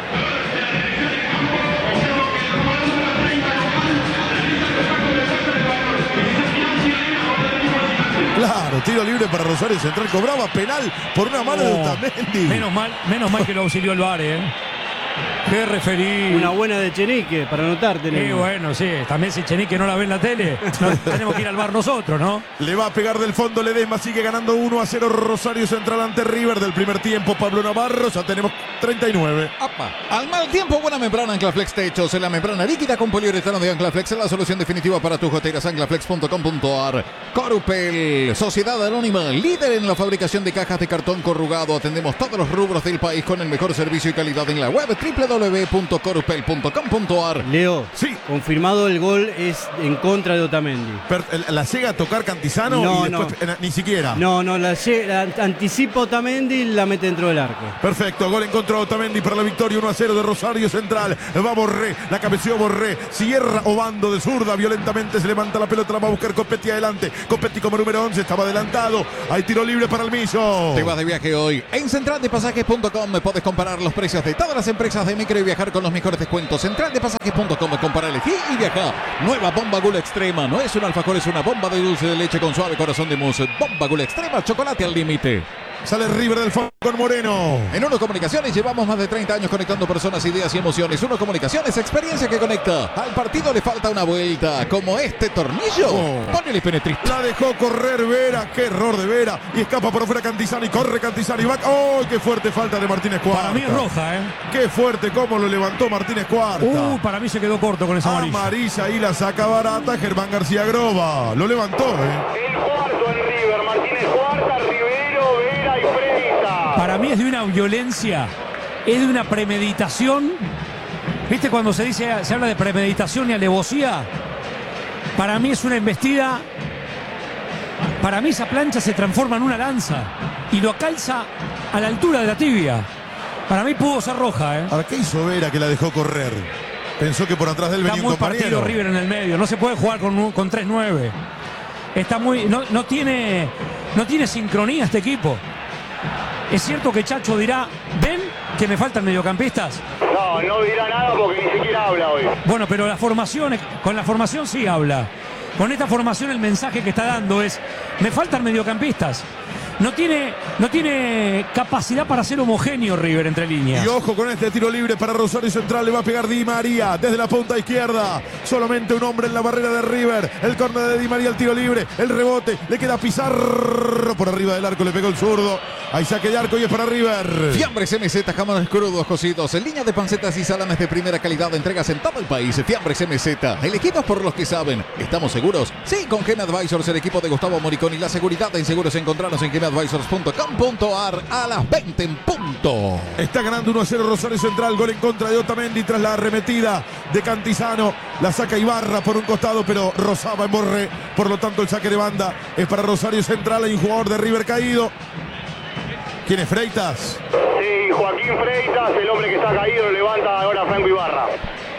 Claro, tiro libre para Rosario Central. Cobraba penal por una mano de Oh, Otamendi. menos mal, menos mal que lo auxilió el V A R, ¿eh? Qué referí. Una buena de Chenique, para anotar Sí, tenemos. bueno, sí. También si Chenique no la ve en la tele, no, tenemos que ir al bar nosotros, ¿no? Le va a pegar del fondo Ledesma, sigue ganando uno a cero Rosario Central ante River del primer tiempo. Pablo Navarro, ya tenemos treinta y nueve. Apa. Al mal tiempo, buena membrana Anclaflex Techos. En la membrana líquida con poliuretano de Anclaflex es la solución definitiva para tus goteras. Anclaflex punto com punto ar. Corupel, Sociedad Anónima, líder en la fabricación de cajas de cartón corrugado. Atendemos todos los rubros del país con el mejor servicio y calidad en la web doble u doble u doble u punto corupel punto com punto ar. Leo, Sí, Confirmado, el gol es en contra de Otamendi. Per- ¿La llega a tocar Cantizano? No, y después, no. eh, Ni siquiera. No, no, la, lle- la anticipa Otamendi y la mete dentro del arco. Perfecto, gol en contra de Otamendi para la victoria uno a cero de Rosario Central. Va Borré, la cabeció Borré, cierra Obando de zurda, violentamente se levanta la pelota, la va a buscar Copetti adelante. Copetti como número once, estaba adelantado. Hay tiro libre para el Miso. Te vas de viaje hoy. En central de pasajes punto com puedes comparar los precios de todas las empresas de micro y viajar con los mejores descuentos. central de pasajes punto com, compara, elegí y viaja. Nueva bomba Gula Extrema. No es un alfajor, es una bomba de dulce de leche con suave corazón de mousse. Bomba Gula Extrema, chocolate al límite. Sale River del fondo con Moreno. En Uno Comunicaciones llevamos más de treinta años conectando personas, ideas y emociones. Uno Comunicaciones, experiencia que conecta. Al partido le falta una vuelta, como este tornillo. Oh. Ponele Penetri. La dejó correr Vera, qué error de Vera. Y escapa por afuera Cantizano y corre Cantizano y va. ¡Oh, qué fuerte falta de Martínez Cuarta! Para mí es roja, ¿eh? Qué fuerte cómo lo levantó Martínez Cuarta. Uh, para mí se quedó corto con esa amarilla. Amarilla y la saca barata Germán García Groba. Lo levantó, ¿eh? El cuarto en River, Martínez Cuarta, Rivero, Vera y Freitas. Para mí es de una violencia, es de una premeditación. ¿Viste cuando se dice, se habla de premeditación y alevosía? Para mí es una embestida. Para mí esa plancha se transforma en una lanza y lo calza a la altura de la tibia. Para mí pudo ser roja, ¿eh? Ahora, ¿qué hizo Vera que la dejó correr? Pensó que por atrás de él Está venía un muy partido compañero. River en el medio. No se puede jugar con, un- con tres nueve. Está muy. No, no tiene. No tiene sincronía este equipo. Es cierto que Chacho dirá, ¿ven que me faltan mediocampistas? No, no dirá nada porque ni siquiera habla hoy. Bueno, pero la formación, con la formación sí habla. Con esta formación el mensaje que está dando es, me faltan mediocampistas. No tiene, no tiene capacidad para ser homogéneo River entre líneas. Y ojo con este tiro libre para Rosario Central. Le va a pegar Di María desde la punta izquierda. Solamente un hombre en la barrera de River. El córner de Di María, el tiro libre. El rebote. Le queda Pizarro por arriba del arco. Le pegó el zurdo. Hay saque de arco y es para River. Fiambres M Z, jamones crudos cocidos, en línea de pancetas y salames de primera calidad, entregas en todo el país. Fiambres M Z, elegidos por los que saben. ¿Estamos seguros? Sí, con Gem Advisors, el equipo de Gustavo Moriconi. La seguridad en seguros encontrarnos en gem advisors punto com punto a r a las veinte en punto. Está ganando uno a cero Rosario Central. Gol en contra de Otamendi tras la arremetida de Cantizano. La saca Ibarra por un costado, pero rozaba en Borré. Por lo tanto, el saque de banda es para Rosario Central. Hay un jugador de River caído. ¿Quién es Freitas? Sí, Joaquín Freitas, el hombre que está caído, lo levanta ahora Franco Ibarra.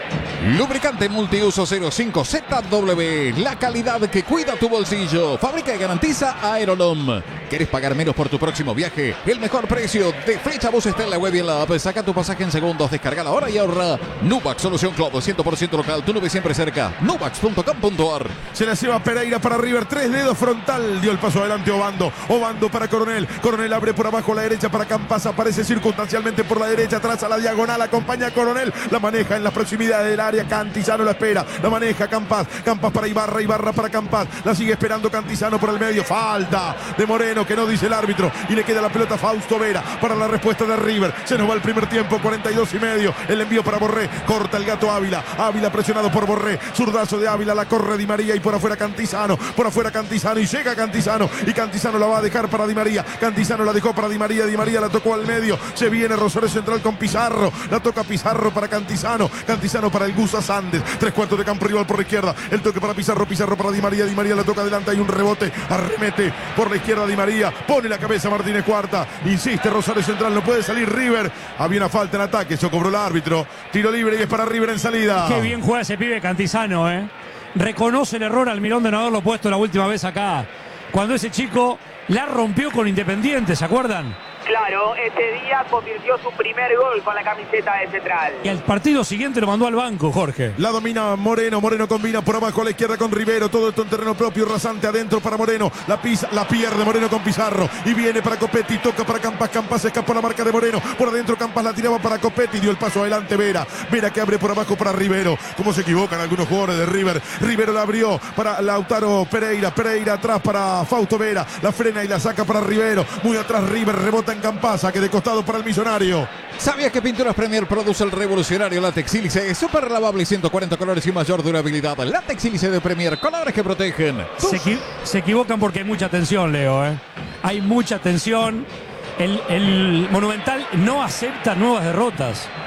Lubricante multiuso cero cinco Z W, la calidad que cuida tu bolsillo. Fabrica y garantiza Aerolom. ¿Quieres pagar menos por tu próximo viaje? El mejor precio de Flecha Bus está en la web y en la app. Saca tu pasaje en segundos, descarga la hora y ahorra. Nubax, solución Club, cien por ciento local, tu nube siempre cerca. nubax punto com punto a r. Se la lleva Pereira para River, tres dedos frontal, dio el paso adelante Obando, Obando para Coronel, Coronel abre por abajo a la derecha para Campas, aparece circunstancialmente por la derecha, atrás a la diagonal, acompaña a Coronel, la maneja en las proximidades del área, Cantizano la espera, la maneja Campas, Campas para Ibarra, Ibarra para Campas, la sigue esperando Cantizano por el medio, falta de Moreno que no dice el árbitro y le queda la pelota a Fausto Vera para la respuesta de River, se nos va el primer tiempo, cuarenta y dos y medio, el envío para Borré, corta el gato Ávila, Ávila presionado por Borré, zurdazo de Ávila, la corre Di María y por afuera Cantizano, por afuera Cantizano y llega Cantizano y Cantizano la va a dejar para Di María, Cantizano la dejó para Di María, Di María la tocó al medio, se viene Rosario Central con Pizarro, la toca Pizarro para Cantizano, Cantizano para el Gusa Sandes, tres cuartos de campo rival por la izquierda, el toque para Pizarro, Pizarro para Di María, Di María la toca adelante, hay un rebote, arremete por la izquierda Di María, pone la cabeza Martínez Cuarta, insiste Rosario Central, no puede salir River, había una falta en ataque, eso cobró el árbitro, tiro libre y es para River en salida. Qué bien juega ese pibe Cantizano, ¿eh? Reconoce el error Almirón de no haberlo puesto la última vez acá. Cuando ese chico la rompió con Independiente, ¿se acuerdan? Claro, ese día convirtió su primer gol con la camiseta de Central. Y al partido siguiente lo mandó al banco, Jorge. La domina Moreno, Moreno combina por abajo a la izquierda con Rivero, todo esto en terreno propio, rasante adentro para Moreno, la pisa, la pierde Moreno con Pizarro y viene para Copetti, toca para Campas, Campas escapó la marca de Moreno, por adentro Campas la tiraba para Copetti, dio el paso adelante Vera, Vera que abre por abajo para Rivero, cómo se equivocan algunos jugadores de River, Rivero la abrió para Lautaro Pereira, Pereira atrás para Fausto Vera, la frena y la saca para Rivero, muy atrás River, rebota en Campasa, que de costado para el Millonario. ¿Sabías que Pinturas Premier produce el revolucionario látex sílice? Super lavable, ciento cuarenta colores y mayor durabilidad. Látex sílice de Premier, colores que protegen. Se, equi se equivocan porque hay mucha tensión, Leo, ¿eh? Hay mucha tensión. El, el Monumental no acepta nuevas derrotas.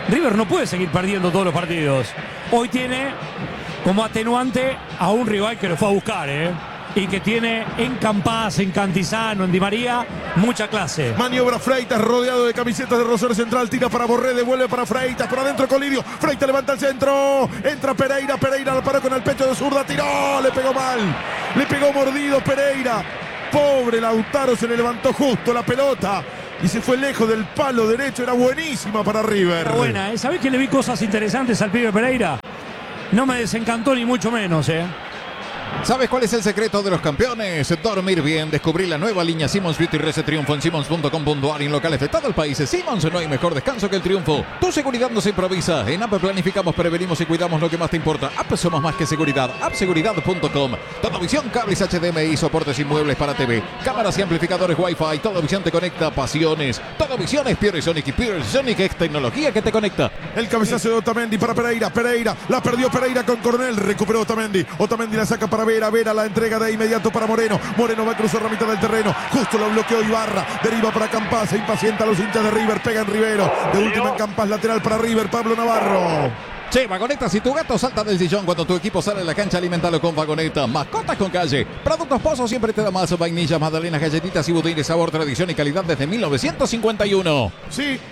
River no puede seguir perdiendo todos los partidos. Hoy tiene como atenuante a un rival que lo fue a buscar, ¿eh? Y que tiene en Campás, en Cantizano, en Di María, mucha clase. Maniobra Freitas, rodeado de camisetas de Rosario Central, tira para Borré, devuelve para Freitas, por adentro Colidio, Freitas levanta el centro, entra Pereira, Pereira lo paró con el pecho de zurda, tiró, le pegó mal, le pegó mordido Pereira, pobre Lautaro, se le levantó justo la pelota y se fue lejos del palo derecho, era buenísima para River. Era buena, ¿eh? ¿Sabés que le vi cosas interesantes al pibe Pereira? No me desencantó ni mucho menos, ¿eh? ¿Sabes cuál es el secreto de los campeones? Dormir bien. Descubrí la nueva línea Simmons Beauty Reset Triunfo en simmons punto com punto a r y en locales de todo el país. Simmons, no hay mejor descanso que el triunfo. Tu seguridad no se improvisa. En App planificamos, prevenimos y cuidamos lo que más te importa. App somos más que seguridad. app seguridad punto com. Todo visión, cables H D M I, soportes y muebles para T V. Cámaras y amplificadores Wi-Fi. Todo visión te conecta. Pasiones. Todo visión es Pure Sonic y Pure Sonic es tecnología que te conecta. El cabezazo de Otamendi para Pereira. Pereira. La perdió Pereira con Coronel. Recuperó Otamendi. Otamendi la saca para Vera. Vera la entrega de inmediato para Moreno. Moreno va a cruzar la mitad del terreno. Justo lo bloqueó Ibarra. Deriva para Campás. Se impacienta a los hinchas de River. Pega en Rivero. De última en Campás. Lateral para River. Pablo Navarro. Che, Vagoneta, si tu gato salta del sillón cuando tu equipo sale a la cancha, alimentalo con Vagoneta. Mascotas con calle. Productos Pozo siempre te da más. Vainillas, magdalenas, galletitas y budines. Sabor, tradición y calidad desde mil novecientos cincuenta y uno. Sí.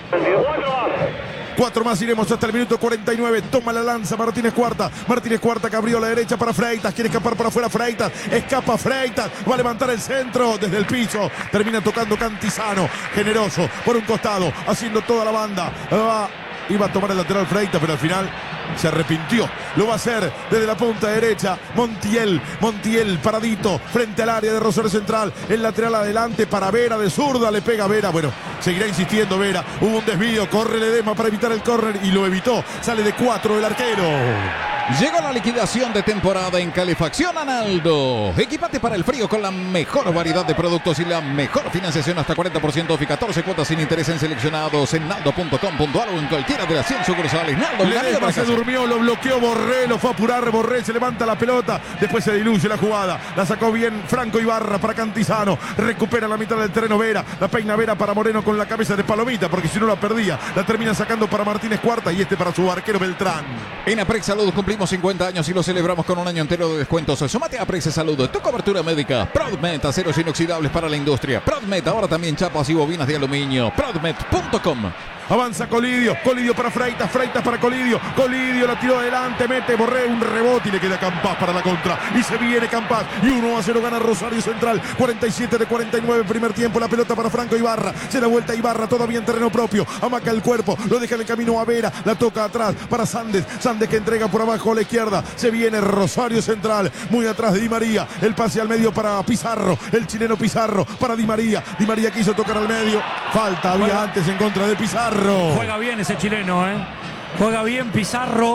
Cuatro más, iremos hasta el minuto cuarenta y nueve. Toma la lanza Martínez Cuarta. Martínez Cuarta que abrió la derecha para Freitas. Quiere escapar por afuera Freitas. Escapa Freitas. Va a levantar el centro desde el piso. Termina tocando Cantizano. Generoso por un costado. Haciendo toda la banda. Va. Iba a tomar el lateral Freitas, pero al final se arrepintió. Lo va a hacer desde la punta derecha. Montiel, Montiel paradito frente al área de Rosario Central. El lateral adelante para Vera de zurda. Le pega Vera. Bueno, seguirá insistiendo Vera. Hubo un desvío. Corre Ledesma para evitar el córner y lo evitó. Sale de cuatro el arquero. Llegó la liquidación de temporada en Calefacción Analdo. Equipate para el frío con la mejor variedad de productos y la mejor financiación hasta cuarenta por ciento off y catorce cuotas sin interés en seleccionados en naldo punto com punto a r o en cualquiera de las cien sucursales. Naldo, Ledesma se durmió, lo bloqueó Borré, lo fue a apurar Borré, se levanta la pelota, después se diluye la jugada, la sacó bien Franco Ibarra para Cantizano, recupera la mitad del terreno Vera, la peina Vera para Moreno con la cabeza de palomita, porque si no la perdía, la termina sacando para Martínez Cuarta y este para su arquero Beltrán. En Aprex Salud cumplimos cincuenta años y lo celebramos con un año entero de descuentos. Sumate a Aprex Salud, tu cobertura médica. Prodmed, aceros inoxidables para la industria. Prodmed, ahora también chapas y bobinas de aluminio. Prodmed punto com. Avanza Colidio, Colidio para Freitas, Freitas para Colidio, Colidio la tiró adelante, mete Borré un rebote y le queda Campás para la contra. Y se viene Campás y uno a cero gana Rosario Central, cuarenta y siete de cuarenta y nueve primer tiempo, la pelota para Franco Ibarra, se da vuelta Ibarra, todavía en terreno propio, amaca el cuerpo, lo deja en el camino a Vera, la toca atrás para Sandes, Sandes que entrega por abajo a la izquierda, se viene Rosario Central, muy atrás de Di María, el pase al medio para Pizarro, el chileno Pizarro para Di María, Di María quiso tocar al medio, falta había Bueno. antes en contra de Pizarro. Juega bien ese chileno, ¿eh? Juega bien Pizarro.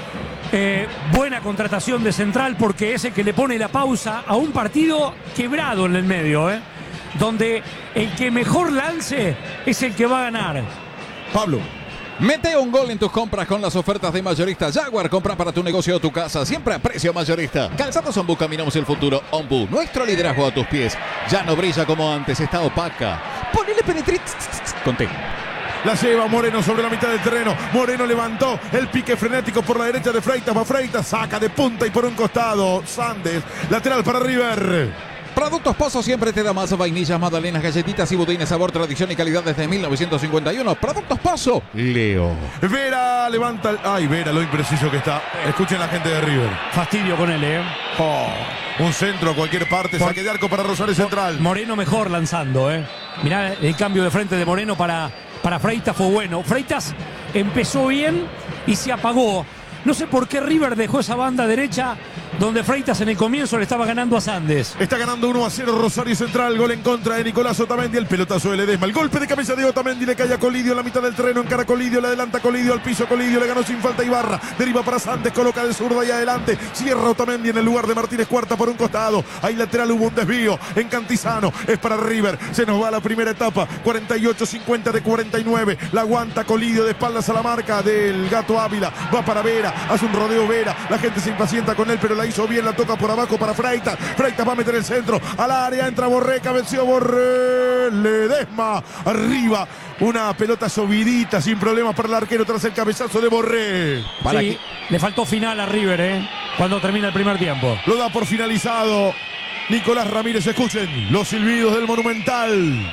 Eh, buena contratación de Central porque es el que le pone la pausa a un partido quebrado en el medio, ¿eh? Donde el que mejor lance es el que va a ganar. Pablo. Mete un gol en tus compras con las ofertas de Mayorista Jaguar. Compra para tu negocio o tu casa, siempre a precio mayorista. Calzados Ombu, caminamos el futuro. Ombu, nuestro liderazgo a tus pies. Ya no brilla como antes, está opaca. Ponele penetrit. Conté. La lleva Moreno sobre la mitad del terreno. Moreno levantó el pique frenético por la derecha de Freitas. Va Freitas, saca de punta y por un costado. Sandes, lateral para River. Productos Pozo siempre te da más. Vainillas, magdalenas, galletitas y budines. Sabor, tradición y calidad desde mil novecientos cincuenta y uno. Productos Pozo. Leo. Vera levanta el... Ay, Vera, lo impreciso que está. Escuchen la gente de River. Fastidio con él, ¿eh? Oh, un centro a cualquier parte. Por- Saque de arco para Rosario Central. Moreno mejor lanzando, ¿eh? Mirá el cambio de frente de Moreno para, para Freitas fue bueno. Freitas empezó bien y se apagó. No sé por qué River dejó esa banda derecha donde Freitas en el comienzo le estaba ganando a Sandes. Está ganando uno a cero Rosario Central. Gol en contra de Nicolás Otamendi. El pelotazo de Ledesma. El golpe de cabeza de Otamendi. Le cae a Colidio en la mitad del terreno. Encara Colidio. Le adelanta Colidio al piso. Colidio le ganó sin falta Ibarra. Deriva para Sandes. Coloca de zurda y adelante. Cierra Otamendi en el lugar de Martínez Cuarta por un costado. Ahí lateral hubo un desvío. En Cantizano. Es para River. Se nos va la primera etapa. cuarenta y ocho cincuenta de cuarenta y nueve. La aguanta Colidio de espaldas a la marca del Gato Ávila. Va para Vera. Hace un rodeo Vera. La gente se impacienta con él, pero la hizo bien, la toca por abajo para Freitas. Freitas va a meter el centro al área, entra Borré, cabeció Borré, Ledesma, arriba. Una pelota subidita sin problemas para el arquero tras el cabezazo de Borré. Para sí, que... le faltó final a River, ¿eh? Cuando termina el primer tiempo. Lo da por finalizado Nicolás Ramírez. Escuchen los silbidos del Monumental.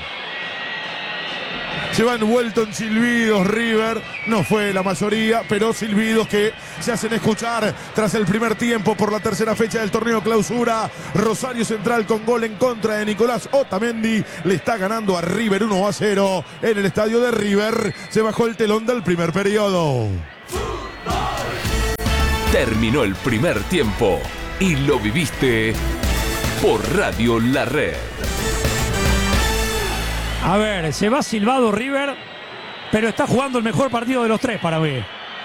Se va envuelto en silbidos River, no fue la mayoría, pero silbidos que se hacen escuchar tras el primer tiempo por la tercera fecha del torneo clausura. Rosario Central con gol en contra de Nicolás Otamendi le está ganando a River uno a cero en el estadio de River. Se bajó el telón del primer periodo. Terminó el primer tiempo y lo viviste por Radio La Red. A ver, se va silbado River, pero está jugando el mejor partido de los tres para mí.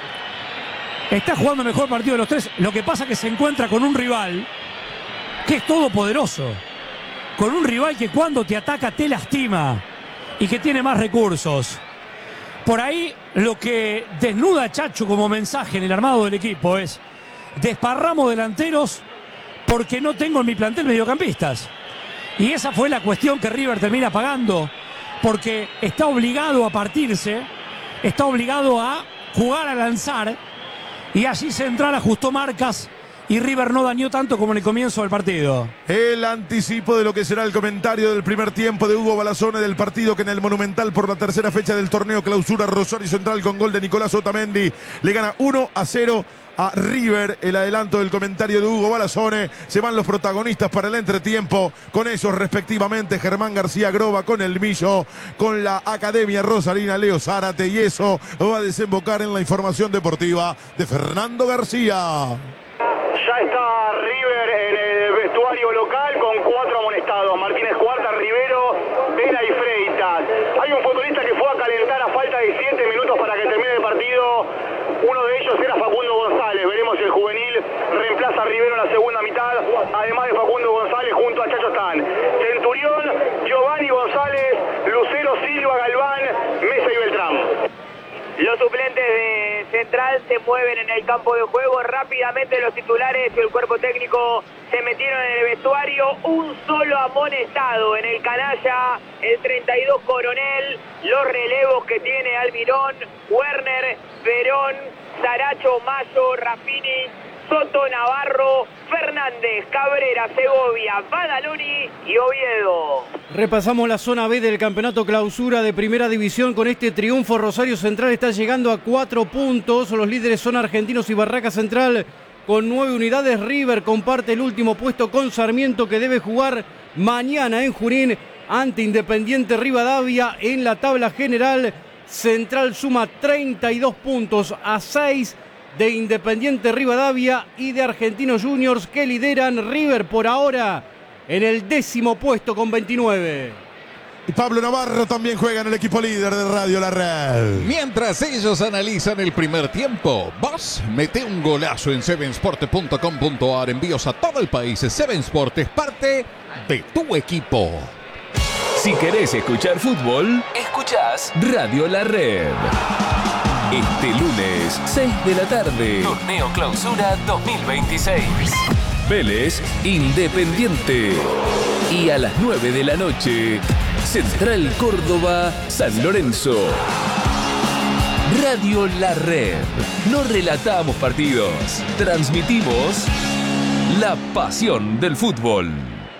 Está jugando el mejor partido de los tres. Lo que pasa es que se encuentra con un rival que es todopoderoso. Con un rival que cuando te ataca te lastima y que tiene más recursos. Por ahí lo que desnuda a Chacho como mensaje en el armado del equipo es: desparramo delanteros porque no tengo en mi plantel mediocampistas. Y esa fue la cuestión que River termina pagando. Porque está obligado a partirse, está obligado a jugar a lanzar, y allí Central ajustó marcas y River no dañó tanto como en el comienzo del partido. El anticipo de lo que será el comentario del primer tiempo de Hugo Balazone del partido que en el Monumental por la tercera fecha del torneo clausura Rosario Central con gol de Nicolás Otamendi le gana uno a cero a River. El adelanto del comentario de Hugo Balazone. Se van los protagonistas para el entretiempo, con ellos respectivamente Germán García Groba con el Millo, con la Academia Rosarina Leo Zárate, y eso va a desembocar en la información deportiva de Fernando García. Ya está River en el vestuario local con cuatro amonestados: Martínez Cuarta, Rivero, Vela y Freitas. Hay un futbolista que fue a calentar a falta de siete minutos para que termine el partido. Uno de ellos era Facundo González. Veremos si el juvenil reemplaza a Rivero en la segunda mitad. Además de Facundo González, junto a Chacho están Centurión, Giovanni González, Lucero, Silva, Galván, Mesa y Beltrán. Los suplentes de Central se mueven en el campo de juego. Rápidamente los titulares y el cuerpo técnico se metieron en el vestuario. Un solo amonestado en el canalla, el treinta y dos Coronel. Los relevos que tiene Almirón, Werner, Verón, Saracho, Mayo, Raffini, Soto, Navarro, Fernández, Cabrera, Segovia, Badaloni y Oviedo. Repasamos la zona B del campeonato clausura de primera división. Con este triunfo Rosario Central está llegando a cuatro puntos. Los líderes son Argentinos y Barraca Central con nueve unidades. River comparte el último puesto con Sarmiento, que debe jugar mañana en Junín ante Independiente Rivadavia. En la tabla general, Central suma treinta y dos puntos a seis de Independiente Rivadavia y de Argentinos Juniors, que lideran. River por ahora en el décimo puesto con veintinueve. Y Pablo Navarro también juega en el equipo líder de Radio La Red. Mientras ellos analizan el primer tiempo, vos mete un golazo en seven sport punto com punto a r. Envíos a todo el país. seven Sport es parte de tu equipo. Si querés escuchar fútbol, escuchás Radio La Red. Este lunes, seis de la tarde, Torneo Clausura dos mil veintiséis. Vélez, Independiente. Y a las nueve de la noche, Central Córdoba, San Lorenzo. Radio La Red. No relatamos partidos, transmitimos la pasión del fútbol.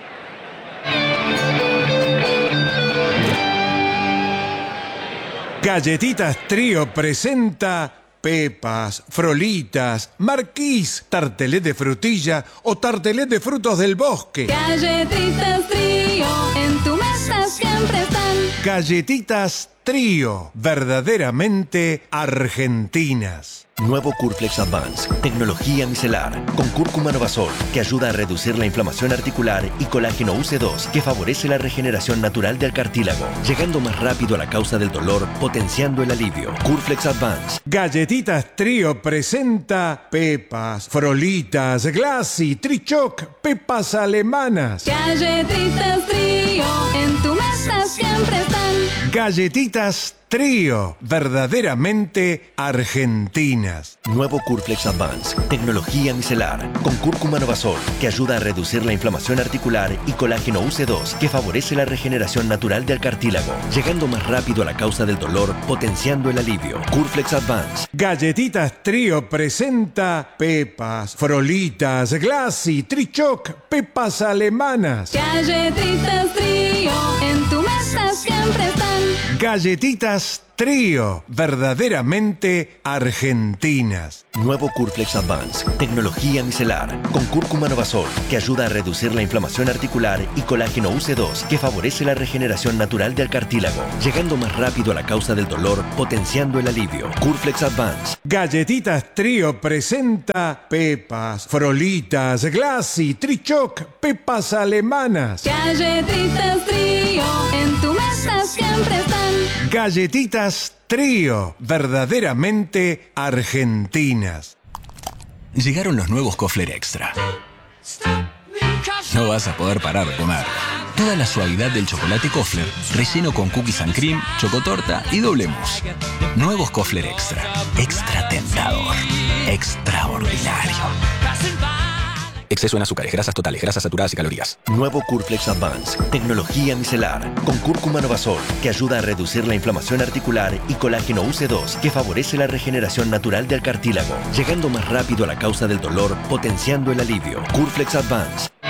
Galletitas Trío presenta pepas, frolitas, marquís, tartelé de frutilla o tartelé de frutos del bosque. Galletitas Trío, en tu mesa siempre están. Galletitas Trío, verdaderamente argentinas. Nuevo Curflex Advance, tecnología micelar, con cúrcuma Novasol, que ayuda a reducir la inflamación articular, y colágeno U C dos, que favorece la regeneración natural del cartílago, llegando más rápido a la causa del dolor, potenciando el alivio. Curflex Advance. Galletitas Trío presenta pepas, frolitas, glassy, trichoc, pepas alemanas. Galletitas Trío, en tu mesa siempre están. Galletitas Trío, verdaderamente argentinas. Nuevo Curflex Advance, tecnología micelar, con cúrcuma Novasol, que ayuda a reducir la inflamación articular, y colágeno U C dos, que favorece la regeneración natural del cartílago, llegando más rápido a la causa del dolor, potenciando el alivio. Curflex Advance. Galletitas Trío presenta Pepas, Frolitas, Glassy, Trichoc, Pepas alemanas. Galletitas Trío, en tu mesa siempre están. Galletitas Trío, verdaderamente argentinas. Nuevo Curflex Advance, tecnología micelar, con cúrcuma Novasol, que ayuda a reducir la inflamación articular, y colágeno U C dos, que favorece la regeneración natural del cartílago, llegando más rápido a la causa del dolor, potenciando el alivio. Curflex Advance. Galletitas Trío presenta Pepas, Frolitas, Glassy, Trichoc, Pepas alemanas. Galletitas Trío, en tu mesa siempre están. Galletitas Trío, verdaderamente argentinas. Llegaron los nuevos Kofler Extra. No vas a poder parar de comer. Toda la suavidad del chocolate Kofler, relleno con cookies and cream, chocotorta y doble mousse. Nuevos Kofler Extra. Extra tentador. Extraordinario. Exceso en azúcares, grasas totales, grasas saturadas y calorías. Nuevo Curflex Advance, tecnología micelar, con cúrcuma Novasol, que ayuda a reducir la inflamación articular, y colágeno U C dos, que favorece la regeneración natural del cartílago, llegando más rápido a la causa del dolor, potenciando el alivio. Curflex Advance.